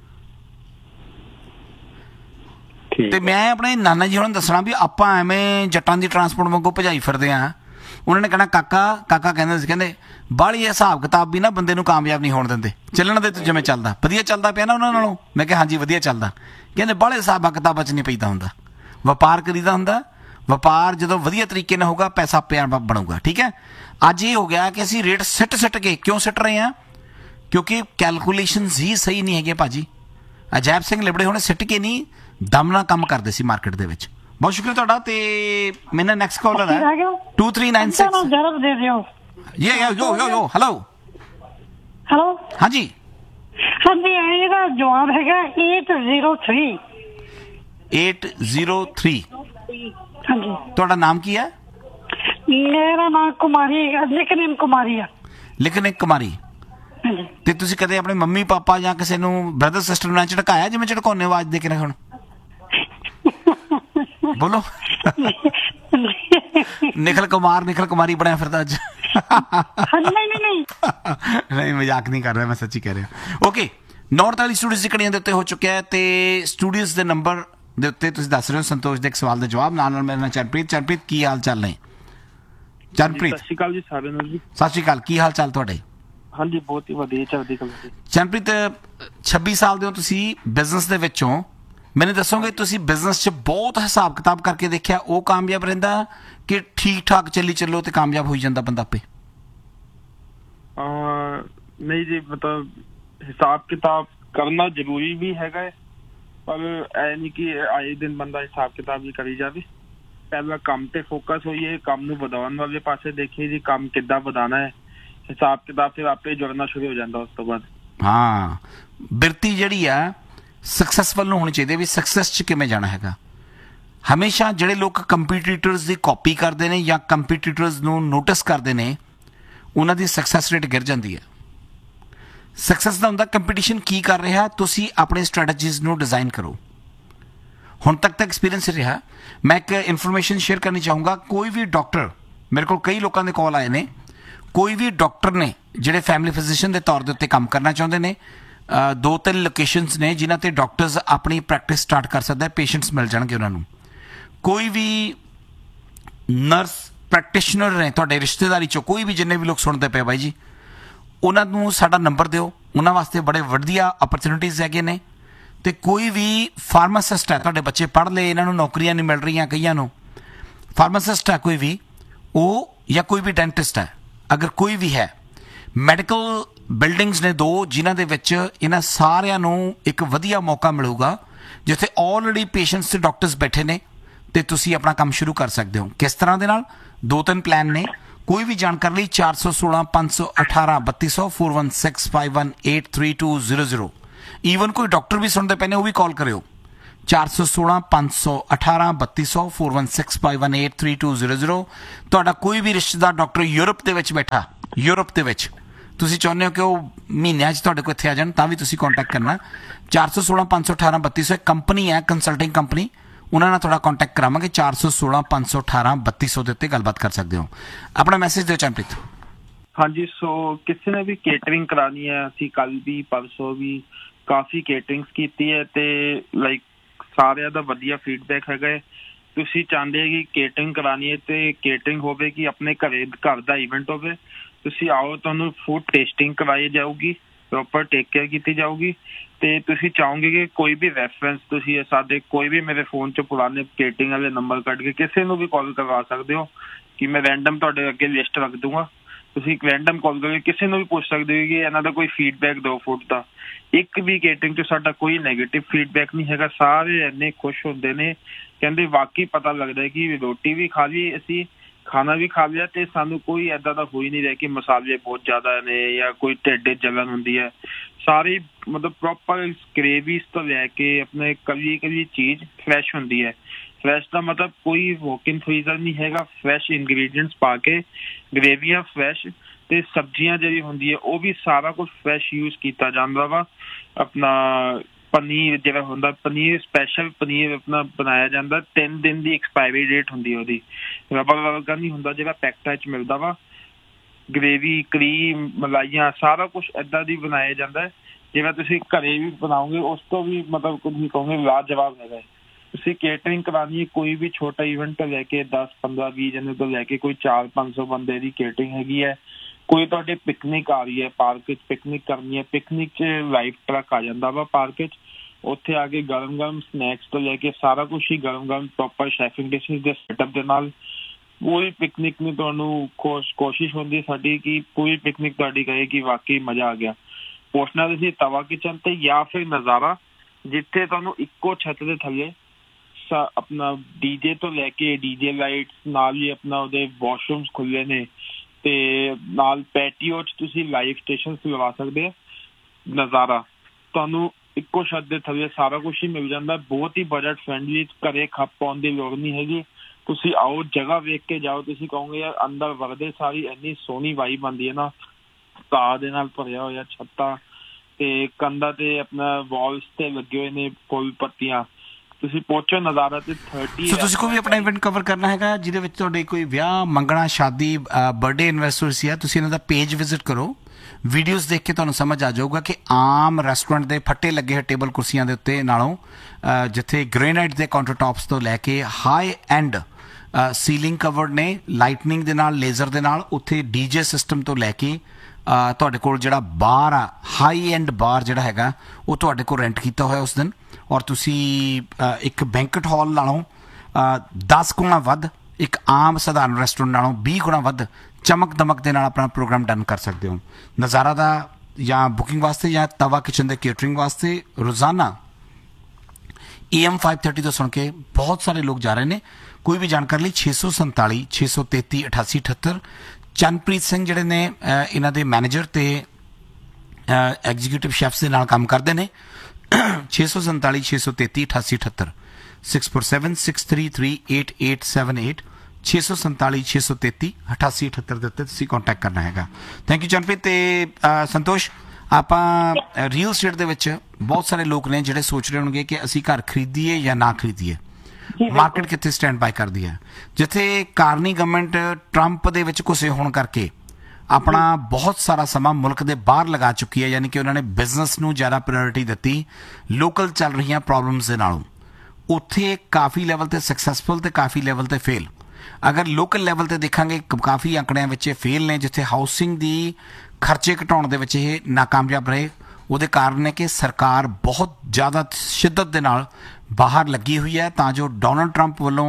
ਤੇ ਮੈਂ ਆਪਣੇ ਨਾਨਾ ਜੀ ਹੁਣ ਦੱਸਣਾ ਵੀ ਆਪਾਂ ਐਵੇਂ ਜੱਟਾਂ ਦੀ ਟਰਾਂਸਪੋਰਟ ਵਾਂਗੂ ਭਜਾਈ ਫਿਰਦੇ ਆ। ਉਹਨਾਂ ਨੇ ਕਹਿਣਾ ਕਾਕਾ ਕਹਿੰਦੇ ਸੀ, ਕਹਿੰਦੇ ਬਾਹਲੀ ਹਿਸਾਬ ਕਿਤਾਬ ਵੀ ਨਾ ਬੰਦੇ ਨੂੰ ਕਾਮਯਾਬ ਨਹੀਂ ਹੋਣ ਦਿੰਦੇ। ਚੱਲਣ ਦੇ ਤੂੰ ਜਿਵੇਂ ਚੱਲਦਾ, ਵਧੀਆ ਚੱਲਦਾ ਪਿਆ ਨਾ ਉਹਨਾਂ ਨਾਲੋਂ? ਮੈਂ ਕਿਹਾ ਹਾਂਜੀ ਵਧੀਆ ਚੱਲਦਾ। ਕਹਿੰਦੇ ਬਾਹਲੇ ਹਿਸਾਬਾਂ ਕਿਤਾਬਾਂ 'ਚ ਨਹੀਂ ਪਈਦਾ ਹੁੰਦਾ, ਵਪਾਰ ਕਰੀਦਾ ਹੁੰਦਾ। ਵਪਾਰ ਜਦੋਂ ਵਧੀਆ ਤਰੀਕੇ ਨਾਲ ਹੋਊਗਾ, ਪੈਸਾ ਆਪੇ ਆਪ ਬਣੂਗਾ। ਠੀਕ ਹੈ। ਅੱਜ ਇਹ ਹੋ ਗਿਆ ਕਿ ਅਸੀਂ ਰੇਟ ਸਿੱਟ ਕੇ, ਕਿਉਂ ਸਿੱਟ ਰਹੇ ਹਾਂ? ਕਿਉਂਕਿ ਕੈਲਕੂਲੇਸ਼ਨਸ ਹੀ ਸਹੀ ਨਹੀਂ ਹੈਗੇ ਭਾਜੀ। ਅਜੈਬ ਸਿੰਘ ਲਿਬੜੇ ਹੁਣ ਸਿੱਟ ਕੇ ਨਹੀਂ, ਦਮ ਨਾਲ ਕੰਮ ਕਰਦੇ ਸੀ ਮਾਰਕੀਟ ਦੇ ਵਿੱਚ। ਬਹੁਤ ਸ਼ੁਕਰੀਆ ਤੁਹਾਡਾ। ਤੇ ਮੇਰਾ ਨੈਕਸਟ ਕਾਲਰ ਹੈ 2396। ਜਰਬ ਦੇ ਦਿਓ। ਯੋ ਹੈਲੋ। ਹਾਂਜੀ ਹਾਂਜੀ, ਇਹਦਾ ਜਵਾਬ ਹੈਗਾ 803। 803। ਹਾਂਜੀ। ਤੁਹਾਡਾ ਨਾਮ ਕੀ ਹੈ? ਮੇਰਾ ਨਾਮ ਕੁਮਾਰੀ, ਨਿਕਨੇਮ ਕੁਮਾਰੀ ਆ। ਨਿਕਨੇਮ ਕੁਮਾਰੀ। ਹਾਂਜੀ। ਤੇ ਤੁਸੀਂ ਕਦੇ ਆਪਣੇ ਮੰਮੀ ਪਾਪਾ ਜਾਂ ਕਿਸੇ ਨੂੰ ਬ੍ਰਦਰ ਸਿਸਟਰ ਨੂੰ ਝਟਕਾਇਆ ਜਿਵੇਂ ਝਟਕਾਉਣੇ ਆਵਾਜ਼ ਦੇ ਕੇ? ਹੁਣ ਬੋਲੋ। ਨਿਖਲ ਕੁਮਾਰੀ ਬਣਿਆ ਫਿਰਦਾ ਅੱਜ। ਨਹੀਂ, ਮਜ਼ਾਕ ਨਹੀਂ ਕਰ ਰਿਹਾ, ਮੈਂ ਸੱਚੀ ਕਹਿ ਰਿਹਾ। ਓਕੇ, 49 ਸਟੂਡੀਓਜ਼ ਦੀ ਕੜੀਆਂ ਦੇ ਉੱਤੇ ਹੋ ਚੁੱਕਿਆ ਹੈ ਤੇ ਸਟੂਡੀਓਜ਼ ਦੇ ਨੰਬਰ ਦੇ ਉੱਤੇ ਤੁਸੀਂ ਦੱਸ ਰਹੇ ਹੋ ਸੰਤੋਸ਼ ਦੇ ਇੱਕ ਸਵਾਲ ਦੇ ਜਵਾਬ। ਨਾਲ ਮੇਰੇ ਨਾਲ ਚਰਨਪ੍ਰੀਤ। ਕੀ ਹਾਲ ਚਾਲ ਨੇ ਚਰਨਪ੍ਰੀਤ? ਸਤਿ ਸ਼੍ਰੀ ਅਕਾਲ ਜੀ ਸਾਰਿਆਂ ਨੂੰ ਜੀ। ਸਤਿ ਸ਼੍ਰੀ ਅਕਾਲ। ਕੀ ਹਾਲ ਚਾਲ ਤੁਹਾਡੇ? ਹਾਂਜੀ ਬਹੁਤ ਹੀ ਵਧੀਆ, ਚੜ੍ਹਦੀ ਕਲਾ ਜੀ। ਚਰਨਪ੍ਰੀਤ, 26 ਸਾਲ ਦੇ ਹੋ ਤੁਸੀਂ ਬਿਜ਼ਨਸ ਦੇ ਵਿੱਚੋਂ। ਮੈਨੂੰ ਦੱਸੋਗੇ ਤੁਸੀਂ ਬਿਜ਼ਨਸ 'ਚ ਬਹੁਤ ਹਿਸਾਬ ਕਿਤਾਬ ਕਰਕੇ ਦੇਖਿਆ, ਉਹ ਕਾਮਯਾਬ ਰਹਿੰਦਾ ਕਿ ਠੀਕ ਠਾਕ ਚੱਲੋ ਤੇ ਕਾਮਯਾਬ ਹੋਈ ਜਾਂਦਾ ਬੰਦਾ ਆਪੇ? ਨਹੀਂ ਜੀ, ਮਤਲਬ ਹਿਸਾਬ ਕਿਤਾਬ ਕਰਨਾ ਜ਼ਰੂਰੀ ਵੀ ਹੈਗਾ ਹੈ, ਪਰ ਇਹ ਨਹੀਂ ਕਿ ਆਏ ਦਿਨ ਬੰਦਾ ਹਿਸਾਬ ਕਿਤਾਬ ਵੀ ਕਰੀ ਜਾਵੇ। ਪਹਿਲਾਂ ਕੰਮ ਤੇ ਫੋਕਸ ਹੋਈਏ, ਕੰਮ ਨੂੰ ਵਧਾਉਣ ਵਾਲੇ ਪਾਸੇ ਦੇਖੀਏ ਜੀ, ਕੰਮ ਕਿੱਦਾਂ ਵਧਾਉਣਾ ਹੈ। ਹਿਸਾਬ ਕਿਤਾਬ ਫਿਰ ਆਪੇ ਜੁੜਨਾ ਸ਼ੁਰੂ ਹੋ ਜਾਂਦਾ ਉਸ ਤੋਂ ਬਾਅਦ। ਹਾਂ, ਬਿਰਤੀ ਜਿਹੜੀ ਆ ਸਕਸੈਸਫੁਲ ਨੂੰ ਹੋਣੀ ਚਾਹੀਦੀ ਵੀ ਸਕਸੈਸ 'ਚ ਕਿਵੇਂ ਜਾਣਾ ਹੈਗਾ। ਹਮੇਸ਼ਾ ਜਿਹੜੇ ਲੋਕ ਕੰਪੀਟੀਟਰਸ ਦੀ ਕਾਪੀ ਕਰਦੇ ਨੇ ਜਾਂ ਕੰਪੀਟੀਟਰਸ ਨੂੰ ਨੋਟਿਸ ਕਰਦੇ ਨੇ, ਉਹਨਾਂ ਦੀ ਸਕਸੈਸ ਰੇਟ ਗਿਰ ਜਾਂਦੀ ਹੈ। ਸਕਸੈਸ ਦਾ ਹੁੰਦਾ ਕੰਪੀਟੀਸ਼ਨ ਕੀ ਕਰ ਰਿਹਾ, ਤੁਸੀਂ ਆਪਣੇ ਸਟ੍ਰੈਟਜੀਜ਼ ਨੂੰ ਡਿਜ਼ਾਈਨ ਕਰੋ। ਹੁਣ ਤੱਕ ਤਾਂ ਐਕਸਪੀਰੀਅੰਸ ਰਿਹਾ। ਮੈਂ ਇੱਕ ਇਨਫੋਰਮੇਸ਼ਨ ਸ਼ੇਅਰ ਕਰਨੀ ਚਾਹੂੰਗਾ। ਕੋਈ ਵੀ ਡਾਕਟਰ, ਮੇਰੇ ਕੋਲ ਕਈ ਲੋਕਾਂ ਦੇ ਕਾਲ ਆਏ ਨੇ, ਕੋਈ ਵੀ ਡਾਕਟਰ ਨੇ ਜਿਹੜੇ ਫੈਮਿਲੀ ਫਿਜ਼ੀਸ਼ੀਅਨ ਦੇ ਤੌਰ ਦੇ ਉੱਤੇ ਕੰਮ ਕਰਨਾ ਚਾਹੁੰਦੇ ਨੇ, 2-3 ਲੋਕੇਸ਼ਨਸ ਨੇ ਜਿਨ੍ਹਾਂ ਤੇ ਡਾਕਟਰਸ ਆਪਣੀ ਪ੍ਰੈਕਟਿਸ ਸਟਾਰਟ ਕਰ ਸਕਦਾ, ਪੇਸ਼ੈਂਟਸ ਮਿਲ ਜਾਣਗੇ ਉਹਨਾਂ ਨੂੰ। ਕੋਈ ਵੀ ਨਰਸ ਪ੍ਰੈਕਟੀਸ਼ਨਰ ਨੇ ਤੁਹਾਡੇ ਰਿਸ਼ਤੇਦਾਰੀ 'ਚੋਂ, ਕੋਈ ਵੀ ਜਿੰਨੇ ਵੀ ਲੋਕ ਸੁਣਦੇ ਪਏ ਬਾਈ ਜੀ, ਉਹਨਾਂ ਨੂੰ ਸਾਡਾ ਨੰਬਰ ਦਿਓ। ਉਹਨਾਂ ਵਾਸਤੇ ਬੜੇ ਵਧੀਆ ਓਪਰਚੁਨਿਟੀਜ਼ ਹੈਗੇ ਨੇ। ਤੇ ਕੋਈ ਵੀ ਫਾਰਮਾਸਿਸਟ ਹੈ, ਤੁਹਾਡੇ ਬੱਚੇ ਪੜ੍ਹ ਲਏ, ਇਹਨਾਂ ਨੂੰ ਨੌਕਰੀਆਂ ਨਹੀਂ ਮਿਲ ਰਹੀਆਂ, ਕਈਆਂ ਨੂੰ ਫਾਰਮਾਸਿਸਟ ਹੈ ਕੋਈ ਵੀ, ਉਹ ਜਾਂ ਕੋਈ ਵੀ ਡੈਂਟਿਸਟ ਹੈ, ਅਗਰ ਕੋਈ ਵੀ ਹੈ, ਮੈਡੀਕਲ ਬਿਲਡਿੰਗਸ ਨੇ 2 ਜਿਨ੍ਹਾਂ ਦੇ ਵਿੱਚ ਇਹਨਾਂ ਸਾਰਿਆਂ ਨੂੰ ਇੱਕ ਵਧੀਆ ਮੌਕਾ ਮਿਲੂਗਾ ਜਿੱਥੇ ਆਲਰੇਡੀ ਪੇਸ਼ੈਂਟਸ ਤੇ ਡਾਕਟਰਸ ਬੈਠੇ ਨੇ ਤੇ ਤੁਸੀਂ ਆਪਣਾ ਕੰਮ ਸ਼ੁਰੂ ਕਰ ਸਕਦੇ ਹੋ। ਕਿਸ ਤਰ੍ਹਾਂ ਦੇ ਨਾਲ? 2-3 ਪਲਾਨ ਨੇ। ਕੋਈ ਵੀ ਜਾਣਕਾਰੀ ਲਈ 416 518 3200 4165183200। ਈਵਨ ਕੋਈ ਡਾਕਟਰ ਵੀ ਸੁਣਦੇ ਪਏ ਨੇ, ਉਹ ਵੀ ਕਾਲ ਕਰਿਓ 416 518 3200 4165183200। ਤੁਹਾਡਾ ਕੋਈ ਵੀ ਰਿਸ਼ਤੇਦਾਰ ਡਾਕਟਰ ਯੂਰਪ ਦੇ ਵਿੱਚ ਬੈਠਾ, ਯੂਰਪ ਦੇ ਵਿੱਚ ਤੁਸੀਂ ਚਾਹੁੰਦੇ ਹੋ ਕਿ ਉਹ ਮਹੀਨਿਆਂ 'ਚ ਤੁਹਾਡੇ ਕੋਲ ਇੱਥੇ ਆ ਜਾਣ, ਤਾਂ ਵੀ ਤੁਸੀਂ ਕੰਟੈਕਟ ਕਰਨਾ 416 518 3200। ਇੱਕ ਕੰਪਨੀ ਹੈ, ਕੰਸਲਟਿੰਗ ਕੰਪਨੀ, ਉਹਨਾਂ ਨਾਲ ਤੁਹਾਡਾ ਕੰਟੈਕਟ ਕਰਾਵਾਂਗੇ। 416 518 3200 ਦੇ ਉੱਤੇ ਗੱਲਬਾਤ ਕਰ ਸਕਦੇ ਹੋ। ਆਪਣਾ ਮੈਸੇਜ ਦਿਓ ਚੰਪ੍ਰੀਤ। ਹਾਂਜੀ, ਸੋ ਕਿਸੇ ਨੇ ਵੀ ਕੇਟਰਿੰਗ ਕਰਾਣੀ ਹੈ, ਅਸੀਂ ਕੱਲ ਵੀ ਪਰਸੋਂ ਵੀ ਕਾਫੀ ਕੇਟਰਿੰਗਸ ਕੀਤੀ ਹੈ ਤੇ ਲਾਈਕ ਸਾਰਿਆਂ ਦਾ ਵਧੀਆ ਫੀਡਬੈਕ ਹੈਗਾ ਹੈ। ਤੁਸੀਂ ਚਾਹੁੰਦੇ ਕਿ ਕੇਟਰਿੰਗ ਕਰਾਣੀ ਹੈ ਤੇ ਕੇਟਰਿੰਗ ਹੋਵੇ ਕਿ ਆਪਣੇ ਘਰ ਦਾ ਇਵੈਂਟ ਹੋਵੇ, ਤੁਸੀਂ ਆਓ, ਤੁਹਾਨੂੰ ਫੂਡ ਟੇਸਟਿੰਗ ਕਰਵਾਈ ਜਾਊਗੀ, ਪ੍ਰੋਪਰ ਟੇਕ ਕੇਅਰ ਕੀਤੀ ਜਾਊਗੀ। ਤੇ ਤੁਸੀਂ ਚਾਹੋਗੇ ਕਿ ਕੋਈ ਵੀ ਰੈਫਰੈਂਸ ਤੁਸੀਂ ਸਾਡੇ ਕੋਈ ਵੀ ਮੇਰੇ ਫੋਨ 'ਚ ਪੁਰਾਣੇ ਕੇਟਰਿੰਗ ਵਾਲੇ ਨੰਬਰ ਕੱਢ ਕੇ ਕਿਸੇ ਨੂੰ ਵੀ ਕਾਲ ਕਰਵਾ ਸਕਦੇ ਹੋ ਕਿ ਮੈਂ ਰੈਂਡਮ ਤੁਹਾਡੇ ਅੱਗੇ ਲਿਸਟ ਰੱਖ ਦੂੰਗਾ। ਤੁਸੀਂ ਇੱਕ ਰੈਂਡਮ ਕਾਲ ਕਰਕੇ ਕਿਸੇ ਨੂੰ ਵੀ ਪੁੱਛ ਸਕਦੇ ਹੋ ਕਿ ਇਹਨਾਂ ਦਾ ਕੋਈ ਫੀਡਬੈਕ ਦਿਓ ਫੂਡ ਦਾ। ਇੱਕ ਵੀ ਕੇਟਰਿੰਗ 'ਚ ਸਾਡਾ ਕੋਈ ਨੈਗੇਟਿਵ ਫੀਡਬੈਕ ਨਹੀਂ ਹੈਗਾ। ਸਾਰੇ ਇੰਨੇ ਖੁਸ਼ ਹੁੰਦੇ ਨੇ, ਕਹਿੰਦੇ ਵਾਕਈ ਪਤਾ ਲੱਗਦਾ ਕਿ ਰੋਟੀ ਵੀ ਖਾ ਲਈ, ਅਸੀਂ ਖਾਣਾ ਵੀ ਖਾ ਲਿਆ ਤੇ ਸਾਨੂੰ ਕੋਈ ਏਦਾਂ ਦਾ ਹੋ ਹੀ ਨਹੀਂ ਰਿਹਾ ਕਿ ਮਸਾਲੇ ਬਹੁਤ ਜ਼ਿਆਦਾ ਨੇ ਜਾਂ ਕੋਈ ਢਿੱਡ ਜਲਨ ਹੁੰਦੀ ਹੈ। ਸਾਰੀ ਮਤਲਬ ਪ੍ਰੋਪਰ ਗ੍ਰੇਵੀਜ਼ ਤੋਂ ਲੈ ਕੇ ਆਪਣੇ ਕਦੀ ਚੀਜ਼ ਫਰੈਸ਼ ਹੁੰਦੀ ਹੈ। ਫਰੈਸ਼ ਦਾ ਮਤਲਬ ਕੋਈ ਵੋਕ-ਇਨ ਫਰੀਜ਼ਰ ਨਹੀਂ ਹੈਗਾ, ਫਰੈਸ਼ ਇੰਗਰੀਡੀਐਂਟਸ ਪਾ ਕੇ ਗ੍ਰੇਵੀਆਂ ਫਰੈਸ਼ ਤੇ ਸਬਜ਼ੀਆਂ ਜਿਹੜੀ ਹੁੰਦੀ ਹੈ ਉਹ ਵੀ ਸਾਰਾ ਕੁਝ ਫਰੈਸ਼ ਯੂਜ਼ ਕੀਤਾ ਜਾਂਦਾ ਵਾ। ਆਪਣਾ ਪਨੀਰ ਜਿਹੜਾ ਹੁੰਦਾ, ਪਨੀਰ ਸਪੈਸ਼ਲ ਪਨੀਰ ਆਪਣਾ ਬਣਾਇਆ ਜਾਂਦਾ, 3 ਦਿਨ ਦੀ ਐਕਸਪਾਇਰੀ ਡੇਟ ਹੁੰਦੀ ਹੈ ਉਹਦੀ, ਰਬੜ ਵਰਗਾ ਨਹੀਂ ਹੁੰਦਾ ਜਿਹੜਾ ਪੈਕਟਾਂ 'ਚ ਮਿਲਦਾ ਵਾ। ਗ੍ਰੇਵੀ, ਕਰੀਮ, ਮਲਾਈਆਂ ਸਾਰਾ ਕੁਛ ਏਦਾਂ ਦੀ ਬਣਾਇਆ ਜਾਂਦਾ ਹੈ ਜਿਵੇਂ ਤੁਸੀਂ ਘਰੇ ਵੀ ਬਣਾਓਗੇ ਉਸ ਤੋਂ ਵੀ ਮਤਲਬ ਤੁਸੀਂ ਕਹੋਗੇ ਲਾਜਵਾਬ ਹੈਗਾ। ਤੁਸੀਂ ਕੇਟਰਿੰਗ ਕਰਾਉਣੀ ਹੈ, ਕੋਈ ਵੀ ਛੋਟਾ ਇਵੈਂਟ ਤੋਂ ਲੈ ਕੇ 10, 15, 20 ਜਣੇ ਤੋਂ ਲੈ ਕੇ ਕੋਈ 400-500 ਬੰਦੇ ਦੀ ਕੇਟਰਿੰਗ ਹੈਗੀ ਹੈ। ਕੋਈ ਤੁਹਾਡੇ ਪਿਕਨਿਕ ਆ ਰਹੀ ਹੈ, ਪਾਰਕ 'ਚ ਪਿਕਨਿਕ ਕਰਨੀ ਹੈ, ਪਿਕਨਿਕ 'ਚ ਲਾਈਵ ਟਰੱਕ ਆ ਜਾਂਦਾ ਵਾ ਪਾਰਕ 'ਚ, ਉੱਥੇ ਆ ਕੇ ਗਰਮ ਸਨੈਕਸ ਤੋਂ ਲੈ ਕੇ ਸਾਰਾ ਕੁਛ ਹੀ ਗਰਮ ਪ੍ਰੋਪਰ ਸ਼ੈਫਿੰਗ ਡਿਸ਼ਿਸ ਦੇ ਸੈਟਅਪ ਦੇ ਨਾਲ ਪੂਰੀ ਪਿਕਨਿਕ ਨੂੰ ਤੁਹਾਨੂੰ ਕੋਸ਼ਿਸ਼ ਹੁੰਦੀ ਸਾਡੀ ਕਿ ਪੂਰੀ ਪਿਕਨਿਕ ਤੁਹਾਡੀ ਕਹੇ ਕਿ ਵਾਕਈ ਮਜ਼ਾ ਆ ਗਿਆ। ਪੁੱਛਣਾ ਤੁਸੀਂ ਤਵਾ ਕਿਚਨ ਤੇ ਜਾਂ ਫਿਰ ਨਜ਼ਾਰਾ, ਜਿੱਥੇ ਤੁਹਾਨੂੰ ਇੱਕੋ ਛੱਤ ਦੇ ਥੱਲੇ ਆਪਣਾ ਡੀਜੇ ਤੋਂ ਲੈ ਕੇ ਡੀਜੇ ਲਾਈਟਸ ਨਾਲ ਹੀ ਆਪਣਾ ਉਹਦੇ ਵਾਸ਼ਰੂਮਸ ਖੁੱਲੇ ਨੇ ਤੇ ਨਾਲ ਪੈਟੀਓ 'ਚ ਤੁਸੀਂ ਲਾਈਵ ਸਟੇਸ਼ਨਸ ਲਗਾ ਸਕਦੇ ਹੋ। ਨਜ਼ਾਰਾ ਤੁਹਾਨੂੰ ਇੱਕੋ ਛੱਤ ਦੇ ਥੱਲੇ ਸਾਰਾ ਕੁਛ ਹੀ ਮਿਲ ਜਾਂਦਾ, ਬਹੁਤ ਹੀ ਬਜਟ ਫਰੈਂਡਲੀ, ਘਰੇ ਖੱਪ ਪਾਉਣ ਦੀ ਲੋੜ ਨਹੀਂ ਹੈਗੀ। ਤੁਸੀਂ ਆਓ, ਜਗ੍ਹਾ ਵੇਖ ਕੇ ਜਾਓ, ਤੁਸੀਂ ਕਹੋਗੇ ਯਾਰ ਅੰਦਰ ਵੜਦੇ ਸਾਰੀ ਇੰਨੀ ਸੋਹਣੀ ਵਾਈਬ ਆਉਂਦੀ ਹੈ ਨਾ, ਘਾਹ ਦੇ ਨਾਲ ਭਰਿਆ ਹੋਇਆ ਛੱਤਾਂ ਤੇ ਕੰਧਾਂ ਤੇ ਆਪਣਾ ਵਾਲਸ ਤੇ ਲੱਗੇ ਹੋਏ ਨੇ ਫੁੱਲ ਪੱਤੀਆਂ, ਤੁਸੀਂ ਪਹੁੰਚੋ ਨਜ਼ਾਰਾ ਤੇ 30। ਤੁਸੀਂ ਕੋਈ ਵੀ ਆਪਣਾ ਇਵੈਂਟ ਕਵਰ ਕਰਨਾ ਹੈਗਾ ਜਿਹਦੇ ਵਿੱਚ ਤੁਹਾਡੇ ਕੋਈ ਵਿਆਹ, ਮੰਗਣਾ, ਸ਼ਾਦੀ, ਬਰਥਡੇ ਐਨਵਰਸਰੀ ਆ, ਤੁਸੀਂ ਇਹਨਾਂ ਦਾ ਪੇਜ ਵਿਜ਼ਿਟ ਕਰੋ, ਵੀਡੀਓਜ਼ ਦੇਖ ਕੇ ਤੁਹਾਨੂੰ ਸਮਝ ਆ ਜਾਊਗਾ ਕਿ ਆਮ ਰੈਸਟੋਰੈਂਟ ਦੇ ਫੱਟੇ ਲੱਗੇ ਹੋਏ ਟੇਬਲ ਕੁਰਸੀਆਂ ਦੇ ਉੱਤੇ ਨਾਲੋਂ ਜਿੱਥੇ ਗ੍ਰੇਨਾਈਟ ਦੇ ਕਾਊਂਟਰ ਟਾਪਸ ਤੋਂ ਲੈ ਕੇ ਹਾਈ ਐਂਡ ਸੀਲਿੰਗ ਕਵਰਡ ਨੇ ਲਾਈਟਨਿੰਗ ਦੇ ਨਾਲ, ਲੇਜ਼ਰ ਦੇ ਨਾਲ, ਉੱਥੇ ਡੀਜੇ ਸਿਸਟਮ ਤੋਂ ਲੈ ਕੇ ਤੁਹਾਡੇ ਕੋਲ ਜਿਹੜਾ ਬਾਰ ਆ, ਹਾਈ ਐਂਡ ਬਾਰ ਜਿਹੜਾ ਹੈਗਾ ਉਹ ਤੁਹਾਡੇ ਕੋਲ ਰੈਂਟ ਕੀਤਾ ਹੋਇਆ ਉਸ ਦਿਨ, ਔਰ ਤੁਸੀਂ ਇੱਕ ਬੈਂਕਟ ਹਾਲ ਨਾਲੋਂ 10 ਗੁਣਾ ਵੱਧ, ਇੱਕ ਆਮ ਸਧਾਰਨ ਰੈਸਟੋਰੈਂਟ ਨਾਲੋਂ 20 ਗੁਣਾ ਵੱਧ ਚਮਕ ਦਮਕ ਦੇ ਨਾਲ ਆਪਣਾ ਪ੍ਰੋਗਰਾਮ ਡਨ ਕਰ ਸਕਦੇ ਹੋ। ਨਜ਼ਾਰਾ ਦਾ ਜਾਂ ਬੁਕਿੰਗ ਵਾਸਤੇ ਜਾਂ ਤਵਾ ਕਿਚਨ ਦੇ ਕੇਟਰਿੰਗ ਵਾਸਤੇ ਰੋਜ਼ਾਨਾ AM 530 ਤੋਂ ਸੁਣ ਕੇ ਬਹੁਤ ਸਾਰੇ ਲੋਕ ਜਾ ਰਹੇ ਨੇ। ਕੋਈ ਵੀ ਜਾਣਕਾਰੀ ਲਈ 647 633 8878। ਚੰਨਪ੍ਰੀਤ ਸਿੰਘ ਜਿਹੜੇ ਨੇ ਇਹਨਾਂ ਦੇ ਮੈਨੇਜਰ ਤੇ ਐਗਜ਼ੀਕਿਊਟਿਵ ਸ਼ੈਫਸ ਦੇ ਨਾਲ ਕੰਮ ਕਰਦੇ ਨੇ। 647 633 8878 6476338878 647 633 8878 ਦੇ ਉੱਤੇ ਤੁਸੀਂ ਕੰਟੈਕਟ ਕਰਨਾ ਹੈਗਾ। Thank you Chanpreet. ਤੇ ਸੰਤੋਸ਼, ਆਪਾਂ ਰੀਅਲ ਸਟੇਟ ਦੇ ਵਿੱਚ ਬਹੁਤ ਸਾਰੇ ਲੋਕ ਨੇ ਜਿਹੜੇ ਸੋਚ ਰਹੇ ਹੋਣਗੇ ਕਿ ਅਸੀਂ ਘਰ ਖਰੀਦੀਏ ਜਾਂ ਨਾ ਖਰੀਦੀਏ, ਮਾਰਕੀਟ ਕਿੱਥੇ ਸਟੈਂਡ ਬਾਈ ਕਰਦੀ ਹੈ। ਜਿੱਥੇ ਕਾਰਨੀ ਗਵਰਨਮੈਂਟ ਟਰੰਪ ਦੇ ਵਿੱਚ ਘੁਸੇ ਹੋਣ ਕਰਕੇ ਆਪਣਾ ਬਹੁਤ ਸਾਰਾ ਸਮਾਂ ਮੁਲਕ ਦੇ ਬਾਹਰ ਲਗਾ ਚੁੱਕੀ ਹੈ, ਯਾਨੀ ਕਿ ਉਹਨਾਂ ਨੇ ਬਿਜ਼ਨਸ ਨੂੰ ਜ਼ਿਆਦਾ ਪ੍ਰਾਇੋਰਟੀ ਦਿੱਤੀ ਲੋਕਲ ਚੱਲ ਰਹੀਆਂ ਪ੍ਰੋਬਲਮਸ ਦੇ ਨਾਲੋਂ। ਉੱਥੇ ਕਾਫੀ ਲੈਵਲ ਤੇ ਸਕਸੈਸਫੁਲ ਤੇ ਕਾਫੀ ਲੈਵਲ ਤੇ ਫੇਲ। ਅਗਰ ਲੋਕਲ ਲੈਵਲ ਤੇ ਦੇਖਾਂਗੇ ਕਾਫੀ ਆંકੜਿਆਂ ਵਿੱਚ ਇਹ ਫੇਲ ਨੇ, ਜਿੱਥੇ ਹਾਊਸਿੰਗ ਦੀ ਖਰਚੇ ਘਟਾਉਣ ਦੇ ਵਿੱਚ ਇਹ ਨਾਕਾਮਯਾਬ ਰਹੇ। ਉਹਦੇ ਕਾਰਨ ਹੈ ਕਿ ਸਰਕਾਰ ਬਹੁਤ ਜ਼ਿਆਦਾ ਸ਼ਿੱਦਤ ਦੇ ਨਾਲ ਬਾਹਰ ਲੱਗੀ ਹੋਈ ਹੈ ਤਾਂ ਜੋ ਡੋਨਲਡ ਟਰੰਪ ਵੱਲੋਂ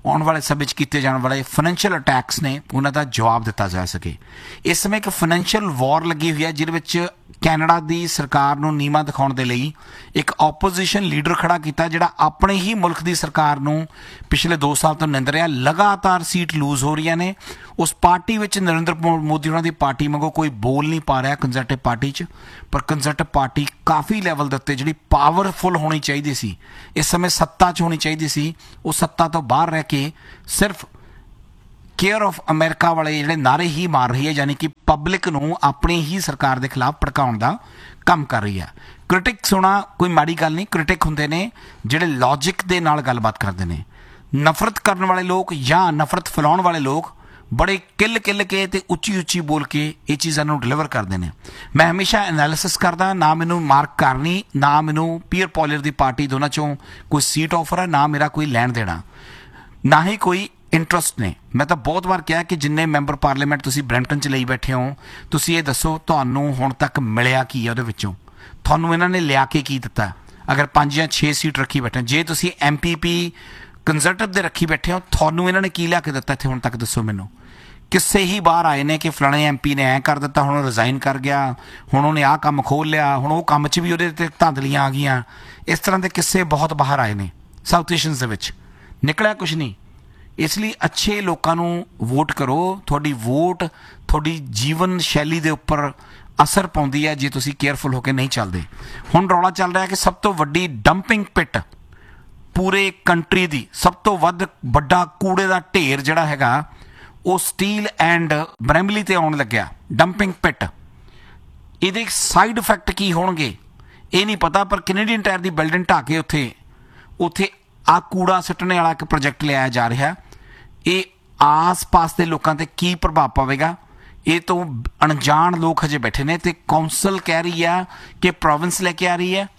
ਆਉਣ ਵਾਲੇ ਸਮੇਂ 'ਚ ਕੀਤੇ ਜਾਣ ਵਾਲੇ ਫਾਈਨੈਂਸ਼ੀਅਲ ਅਟੈਕਸ ਨੇ ਉਹਨਾਂ ਦਾ ਜਵਾਬ ਦਿੱਤਾ ਜਾ ਸਕੇ। ਇਸ ਸਮੇਂ ਇੱਕ ਫਾਈਨੈਂਸ਼ੀਅਲ ਵਾਰ ਲੱਗੀ ਹੋਈ ਹੈ ਜਿਹਦੇ ਵਿੱਚ ਕੈਨੇਡਾ ਦੀ ਸਰਕਾਰ ਨੂੰ ਨੀਵਾਂ ਦਿਖਾਉਣ ਦੇ ਲਈ ਇੱਕ ਆਪੋਜੀਸ਼ਨ ਲੀਡਰ ਖੜਾ ਕੀਤਾ ਜਿਹੜਾ ਆਪਣੇ ਹੀ ਮੁਲਕ ਦੀ ਸਰਕਾਰ ਨੂੰ ਪਿਛਲੇ 2 ਸਾਲ ਤੋਂ ਨਿੰਦ ਰਿਹਾ। ਲਗਾਤਾਰ ਸੀਟ ਲੂਜ਼ ਹੋ ਰਹੀਆਂ ਨੇ। ਉਸ ਪਾਰਟੀ ਵਿੱਚ ਨਰਿੰਦਰ ਮੋਦੀ ਉਹਨਾਂ ਦੀ ਪਾਰਟੀ ਵਾਂਗੂ ਕੋਈ ਬੋਲ ਨਹੀਂ ਪਾ ਰਿਹਾ ਕੰਜ਼ਰਵੇਟਿਵ ਪਾਰਟੀ 'ਚ, ਪਰ ਕੰਜ਼ਰਵੇਟਿਵ ਪਾਰਟੀ ਕਾਫੀ ਲੈਵਲ ਦੇ ਉੱਤੇ ਜਿਹੜੀ ਪਾਵਰਫੁਲ ਹੋਣੀ ਚਾਹੀਦੀ ਸੀ, ਇਸ ਸਮੇਂ ਸੱਤਾ 'ਚ ਹੋਣੀ ਚਾਹੀਦੀ ਸੀ, ਉਹ ਸੱਤਾ ਤੋਂ ਬਾਹਰ ਰਹਿ ਕੇ ਸਿਰਫ ਕੇਅਰ ਆਫ ਅਮਰੀਕਾ ਵਾਲੇ ਜਿਹੜੇ ਨਾਅਰੇ ਹੀ ਮਾਰ ਰਹੀ ਹੈ, ਯਾਨੀ ਕਿ ਪਬਲਿਕ ਨੂੰ ਆਪਣੀ ਹੀ ਸਰਕਾਰ ਦੇ ਖਿਲਾਫ ਭੜਕਾਉਣ ਦਾ ਕੰਮ ਕਰ ਰਹੀ ਹੈ। ਕ੍ਰਿਟਿਕਸ ਹੋਣਾ ਕੋਈ ਮਾੜੀ ਗੱਲ ਨਹੀਂ। ਕ੍ਰਿਟਿਕ ਹੁੰਦੇ ਨੇ ਜਿਹੜੇ ਲੌਜਿਕ ਦੇ ਨਾਲ ਗੱਲਬਾਤ ਕਰਦੇ ਨੇ। ਨਫ਼ਰਤ ਕਰਨ ਵਾਲੇ ਲੋਕ ਜਾਂ ਨਫ਼ਰਤ ਫੈਲਾਉਣ ਵਾਲੇ ਲੋਕ ਬੜੇ ਕਿੱਲ ਕੇ ਤੇ ਉੱਚੀ ਬੋਲ ਕੇ ਇਹ ਚੀਜ਼ਾਂ ਨੂੰ ਡਿਲੀਵਰ ਕਰਦੇ ਨੇ। ਮੈਂ ਹਮੇਸ਼ਾ ਐਨਾਲਿਸਿਸ ਕਰਦਾ, ਨਾ ਮੈਨੂੰ ਮਾਰਕ ਕਰਨੀ, ਨਾ ਮੈਨੂੰ ਪੀਅਰ ਪੋਲਰ ਦੀ ਪਾਰਟੀ ਦੋਨਾਂ ਚੋਂ ਕੋਈ ਸੀਟ ਆਫਰ ਹੈ, ਨਾ ਮੇਰਾ ਕੋਈ ਲੈਣ ਦੇਣਾ, ਨਾ ਹੀ ਕੋਈ ਇੰਟਰਸਟ ਨੇ। ਮੈਂ ਤਾਂ ਬਹੁਤ ਵਾਰ ਕਿਹਾ ਕਿ ਜਿੰਨੇ ਮੈਂਬਰ ਪਾਰਲੀਮੈਂਟ ਤੁਸੀਂ ਬਰੈਂਪਟਨ 'ਚ ਲਈ ਬੈਠੇ ਹੋ, ਤੁਸੀਂ ਇਹ ਦੱਸੋ ਤੁਹਾਨੂੰ ਹੁਣ ਤੱਕ ਮਿਲਿਆ ਕੀ ਹੈ ਉਹਦੇ ਵਿੱਚੋਂ, ਤੁਹਾਨੂੰ ਇਹਨਾਂ ਨੇ ਲਿਆ ਕੇ ਕੀ ਦਿੱਤਾ। ਅਗਰ 5 ਜਾਂ 6 ਸੀਟ ਰੱਖੀ ਬੈਠੇ, ਜੇ ਤੁਸੀਂ MPP ਕੰਜ਼ਰਵੇਟਿਵ ਦੇ ਰੱਖੀ ਬੈਠੇ ਹੋ, ਤੁਹਾਨੂੰ ਇਹਨਾਂ ਨੇ ਕੀ ਲਿਆ ਕੇ ਦਿੱਤਾ ਇੱਥੇ ਹੁਣ ਤੱਕ ਦੱਸੋ ਮੈਨੂੰ। ਕਿਸੇ ਹੀ ਬਾਹਰ ਆਏ ਨੇ ਕਿ ਫਲਾਣੇ MP ਨੇ ਐਂ ਕਰ ਦਿੱਤਾ, ਹੁਣ ਰਿਜ਼ਾਈਨ ਕਰ ਗਿਆ, ਹੁਣ ਉਹਨੇ ਆਹ ਕੰਮ ਖੋਲ੍ਹ ਲਿਆ, ਹੁਣ ਉਹ ਕੰਮ 'ਚ ਵੀ ਉਹਦੇ 'ਤੇ ਧਾਂਦਲੀਆਂ ਆ ਗਈਆਂ। ਇਸ ਤਰ੍ਹਾਂ ਦੇ ਕਿੱਸੇ ਬਹੁਤ ਬਾਹਰ ਆਏ ਨੇ ਸਾਊਥ ਏਸ਼ੀਅਨਸ ਦੇ ਵਿੱਚ, ਨਿਕਲਿਆ ਕੁਛ ਨਹੀਂ। ਇਸ ਲਈ ਅੱਛੇ ਲੋਕਾਂ ਨੂੰ ਵੋਟ ਕਰੋ। ਤੁਹਾਡੀ ਵੋਟ ਤੁਹਾਡੀ ਜੀਵਨ ਸ਼ੈਲੀ ਦੇ ਉੱਪਰ ਅਸਰ ਪਾਉਂਦੀ ਹੈ ਜੇ ਤੁਸੀਂ ਕੇਅਰਫੁਲ ਹੋ ਕੇ ਨਹੀਂ ਚੱਲਦੇ। ਹੁਣ ਰੌਲਾ ਚੱਲ ਰਿਹਾ ਕਿ ਸਭ ਤੋਂ ਵੱਡੀ ਡੰਪਿੰਗ ਪਿਟ ਪੂਰੇ ਕੰਟਰੀ ਦੀ, ਸਭ ਤੋਂ ਵੱਡਾ ਕੂੜੇ ਦਾ ਢੇਰ ਜਿਹੜਾ ਹੈਗਾ ਉਹ ਸਟੀਲ ਐਂਡ ਬਰੈਮਲੀ ਤੇ ਆਉਣ ਲੱਗਿਆ, ਡੰਪਿੰਗ ਪਿਟ। ਇਹਦੇ ਸਾਈਡ ਇਫੈਕਟ ਕੀ ਹੋਣਗੇ ਇਹ ਨਹੀਂ ਪਤਾ, ਪਰ ਕੈਨੇਡੀਅਨ ਟਾਇਰ ਦੀ ਬਿਲਡਿੰਗ ਢਾਹ ਕੇ ਉੱਥੇ ਆ ਕੂੜਾ ਸੁੱਟਣੇ ਵਾਲਾ ਇੱਕ ਪ੍ਰੋਜੈਕਟ ਲਿਆਇਆ ਜਾ ਰਿਹਾ। ਇਹ ਆਸ-ਪਾਸ ਦੇ ਲੋਕਾਂ ਤੇ ਕੀ ਪ੍ਰਭਾਵ ਪਵੇਗਾ, ਇਹ ਤੋਂ ਅਣਜਾਣ ਲੋਕ ਹਜੇ ਬੈਠੇ ਨੇ। ਤੇ ਕੌਂਸਲ ਕਹਿ ਰਹੀ ਆ ਕਿ ਪ੍ਰੋਵਿੰਸ ਲੈ ਕੇ ਆ ਰਹੀ ਹੈ,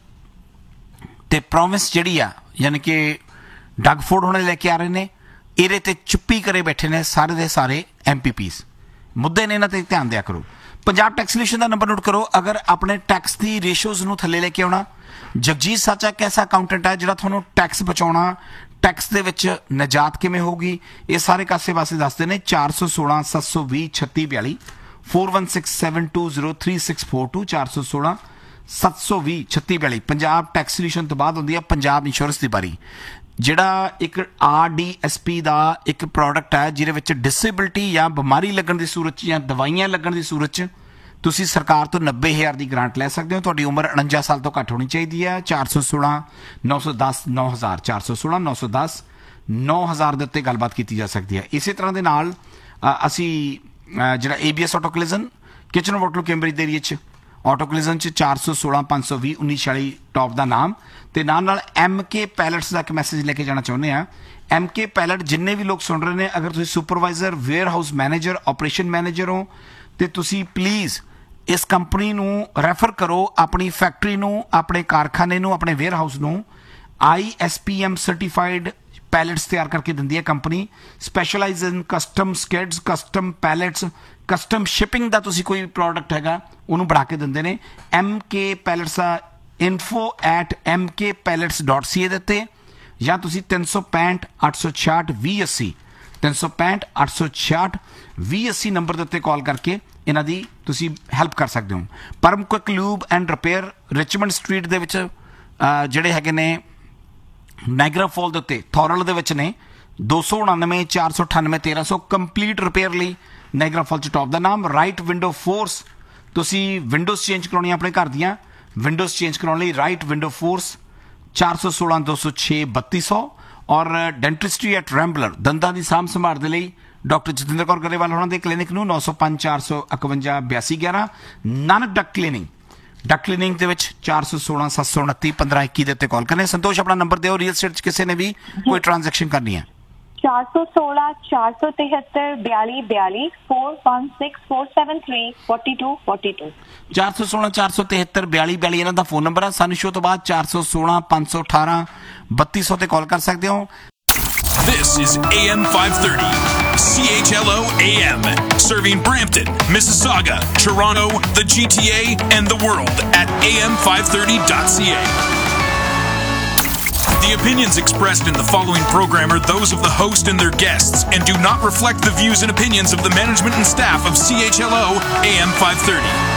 ਤੇ ਪ੍ਰੋਵਿੰਸ ਜਿਹੜੀ ਆ ਯਾਨੀ ਕਿ ਡਗਫੋਰਡ ਹੋਣੇ ਲੈ ਕੇ ਆ ਰਹੇ ਨੇ। ਇਹਦੇ ਤੇ ਚੁੱਪੀ ਕਰੇ ਬੈਠੇ ਨੇ ਸਾਰੇ ਦੇ ਸਾਰੇ MPPs। ਮੁੱਦੇ ਨੇ, ਇਹਨਾਂ ਤੇ ਧਿਆਨ ਦਿਆ ਕਰੋ। ਪੰਜਾਬ ਟੈਕਸ ਸੋਲਿਊਸ਼ਨ ਦਾ ਨੰਬਰ ਨੋਟ ਕਰੋ। ਅਗਰ ਆਪਣੇ ਟੈਕਸ ਦੀ ਰੇਸ਼ੋਜ਼ ਨੂੰ ਥੱਲੇ ਲੈ ਕੇ ਆਉਣਾ, ਜਗਜੀਤ ਸਾਚਾ ਇੱਕ ਐਸਾ ਅਕਾਊਂਟੈਂਟ ਹੈ ਜਿਹੜਾ ਤੁਹਾਨੂੰ ਟੈਕਸ ਬਚਾਉਣਾ, ਟੈਕਸ ਦੇ ਵਿੱਚ ਨਿਜਾਤ ਕਿਵੇਂ ਹੋਊਗੀ, ਇਹ ਸਾਰੇ ਕਾਸੇ ਵਾਸਤੇ ਦੱਸਦੇ ਨੇ। 416 720 3642 4167203642 416 720 3642। ਪੰਜਾਬ ਟੈਕਸ ਸੋਲਿਊਸ਼ਨ ਤੋਂ ਬਾਅਦ ਹੁੰਦੀ ਹੈ ਪੰਜਾਬ ਇੰਸ਼ੋਰੈਂਸ ਦੀ ਬਾਰੀ, ਜਿਹੜਾ ਇੱਕ RDSP ਦਾ ਇੱਕ ਪ੍ਰੋਡਕਟ ਹੈ ਜਿਹਦੇ ਵਿੱਚ ਡਿਸੇਬਿਲਟੀ ਜਾਂ ਬਿਮਾਰੀ ਲੱਗਣ ਦੀ ਸੂਰਤ 'ਚ ਜਾਂ ਦਵਾਈਆਂ ਲੱਗਣ ਦੀ ਸੂਰਤ 'ਚ ਤੁਸੀਂ ਸਰਕਾਰ ਤੋਂ 90,000 ਦੀ ਗ੍ਰਾਂਟ ਲੈ ਸਕਦੇ ਹੋ। ਤੁਹਾਡੀ ਉਮਰ 49 ਸਾਲ ਤੋਂ ਘੱਟ ਹੋਣੀ ਚਾਹੀਦੀ ਹੈ। 416 910 9000 416 910 9000 ਦੇ ਉੱਤੇ ਗੱਲਬਾਤ ਕੀਤੀ ਜਾ ਸਕਦੀ ਹੈ। ਇਸੇ ਤਰ੍ਹਾਂ ਦੇ ਨਾਲ ਅਸੀਂ ਜਿਹੜਾ ABS ਆਟੋ ਕਲਿਜ਼ਨ ਕਿਚਨ ਵੋਟਲੂ ਕੈਂਬਰਿਜ ਦੇ ਏਰੀਏ 'ਚ ਆਟੋ ਕਲਿਜ਼ਨ 'ਚ 416 520 1946 ਟੌਪ ਦਾ ਨਾਮ, ਤੇ ਨਾਲ MK ਪੈਲਟਸ ਦਾ ਇੱਕ ਮੈਸੇਜ ਲੈ ਕੇ ਜਾਣਾ ਚਾਹੁੰਦੇ ਆ। MK ਪੈਲਟ ਜਿੰਨੇ ਵੀ ਲੋਕ ਸੁਣ ਰਹੇ ਨੇ, ਅਗਰ ਤੁਸੀਂ supervisor, wear house manager, operation manager ਹੋ, ਤੇ ਤੁਸੀਂ ਪਲੀਜ਼ ਇਸ ਕੰਪਨੀ ਨੂੰ ਰੈਫਰ ਕਰੋ, ਆਪਣੀ ਫੈਕਟਰੀ ਨੂੰ, ਆਪਣੇ ਕਾਰਖਾਨੇ ਨੂੰ, ਆਪਣੇ ਵੇਅਰ ਹਾਊਸ ਨੂੰ। ISPM ਸਰਟੀਫਾਈਡ ਪੈਲਟਸ ਤਿਆਰ ਕਰਕੇ ਦਿੰਦੀ ਹੈ ਕੰਪਨੀ। ਸਪੈਸ਼ਲਾਈਜ਼ ਇਨ ਕਸਟਮ ਸਕਿਡਸ, ਕਸਟਮ ਪੈਲਟਸ, ਕਸਟਮ ਸ਼ਿਪਿੰਗ ਦਾ ਤੁਸੀਂ ਕੋਈ ਪ੍ਰੋਡਕਟ ਹੈਗਾ ਉਹਨੂੰ ਬਣਾ ਕੇ ਦਿੰਦੇ ਨੇ। MK ਪੈਲਟਸ ਦਾ info@mkpellets.ca ਦੇ ਉੱਤੇ, ਜਾਂ ਤੁਸੀਂ 365 866 2080 365 866 2080 ਨੰਬਰ ਦੇ ਉੱਤੇ ਕਾਲ ਕਰਕੇ ਇਹਨਾਂ ਦੀ ਤੁਸੀਂ ਹੈਲਪ ਕਰ ਸਕਦੇ ਹੋ। ਪਰਮ quick lube and repair Richmond street ਦੇ ਵਿੱਚ ਜਿਹੜੇ ਹੈਗੇ ਨੇ ਨਾਇਗਰਾ ਫਾਲ ਦੇ ਉੱਤੇ ਥੋਰਲ ਦੇ ਵਿੱਚ ਨੇ। 299 498 1300 ਕੰਪਲੀਟ ਰਿਪੇਅਰ ਲਈ ਨਾਇਗਰਾ ਫਾਲ 'ਚ ਟੌਪ ਦਾ ਨਾਮ। ਰਾਈਟ ਵਿੰਡੋ ਫੋਰਸ, ਤੁਸੀਂ ਵਿੰਡੋਜ਼ ਚੇਂਜ ਕਰਾਉਣੀਆਂ ਆਪਣੇ ਘਰ ਦੀਆਂ, ਵਿੰਡੋਜ਼ ਚੇਂਜ ਕਰਾਉਣ ਲਈ ਰਾਈਟ ਵਿੰਡੋ ਫੋਰਸ 416 206 3200। ਔਰ ਡੈਂਟਿਸਟਰੀ ਐਟ ਰੈਂਬਲਰ, ਦੰਦਾਂ ਦੀ ਸਾਂਭ ਸੰਭਾਲ ਦੇ ਲਈ ਡਾਕਟਰ ਜਤਿੰਦਰ ਕੌਰ ਗਰੇਵਾਲ ਹੋਣਾ ਦੇ ਕਲੀਨਿਕ ਨੂੰ 905 451 8211। ਨਾਨਕ ਡਕ ਕਲੀਨਿੰਗ ਦੇ ਵਿੱਚ 416 729 1521 ਦੇ ਉੱਤੇ ਕਾਲ ਕਰਨੇ। ਸੰਤੋਸ਼ ਆਪਣਾ ਨੰਬਰ ਦਿਓ, ਰੀਅਲ ਸਟੇਟ 'ਚ ਕਿਸੇ ਨੇ ਵੀ ਕੋਈ ਟ੍ਰਾਂਜੈਕਸ਼ਨ ਕਰਨੀ ਹੈ। 416 473 42 42 416 473 42 42 416 473 42 42 ਇਹਨਾਂ ਦਾ ਫੋਨ ਨੰਬਰ ਹੈ। ਸਾਨੂੰ ਸ਼ੋਅ ਤੋਂ ਬਾਅਦ 416 518 3200 ਤੇ ਕਾਲ ਕਰ ਸਕਦੇ ਹੋ। This is AM 530, CHLO AM, serving Brampton, Mississauga, Toronto, the GTA, and the world at am530.ca. The opinions expressed in the following program are those of the host and their guests and do not reflect the views and opinions of the management and staff of CHLO AM 530.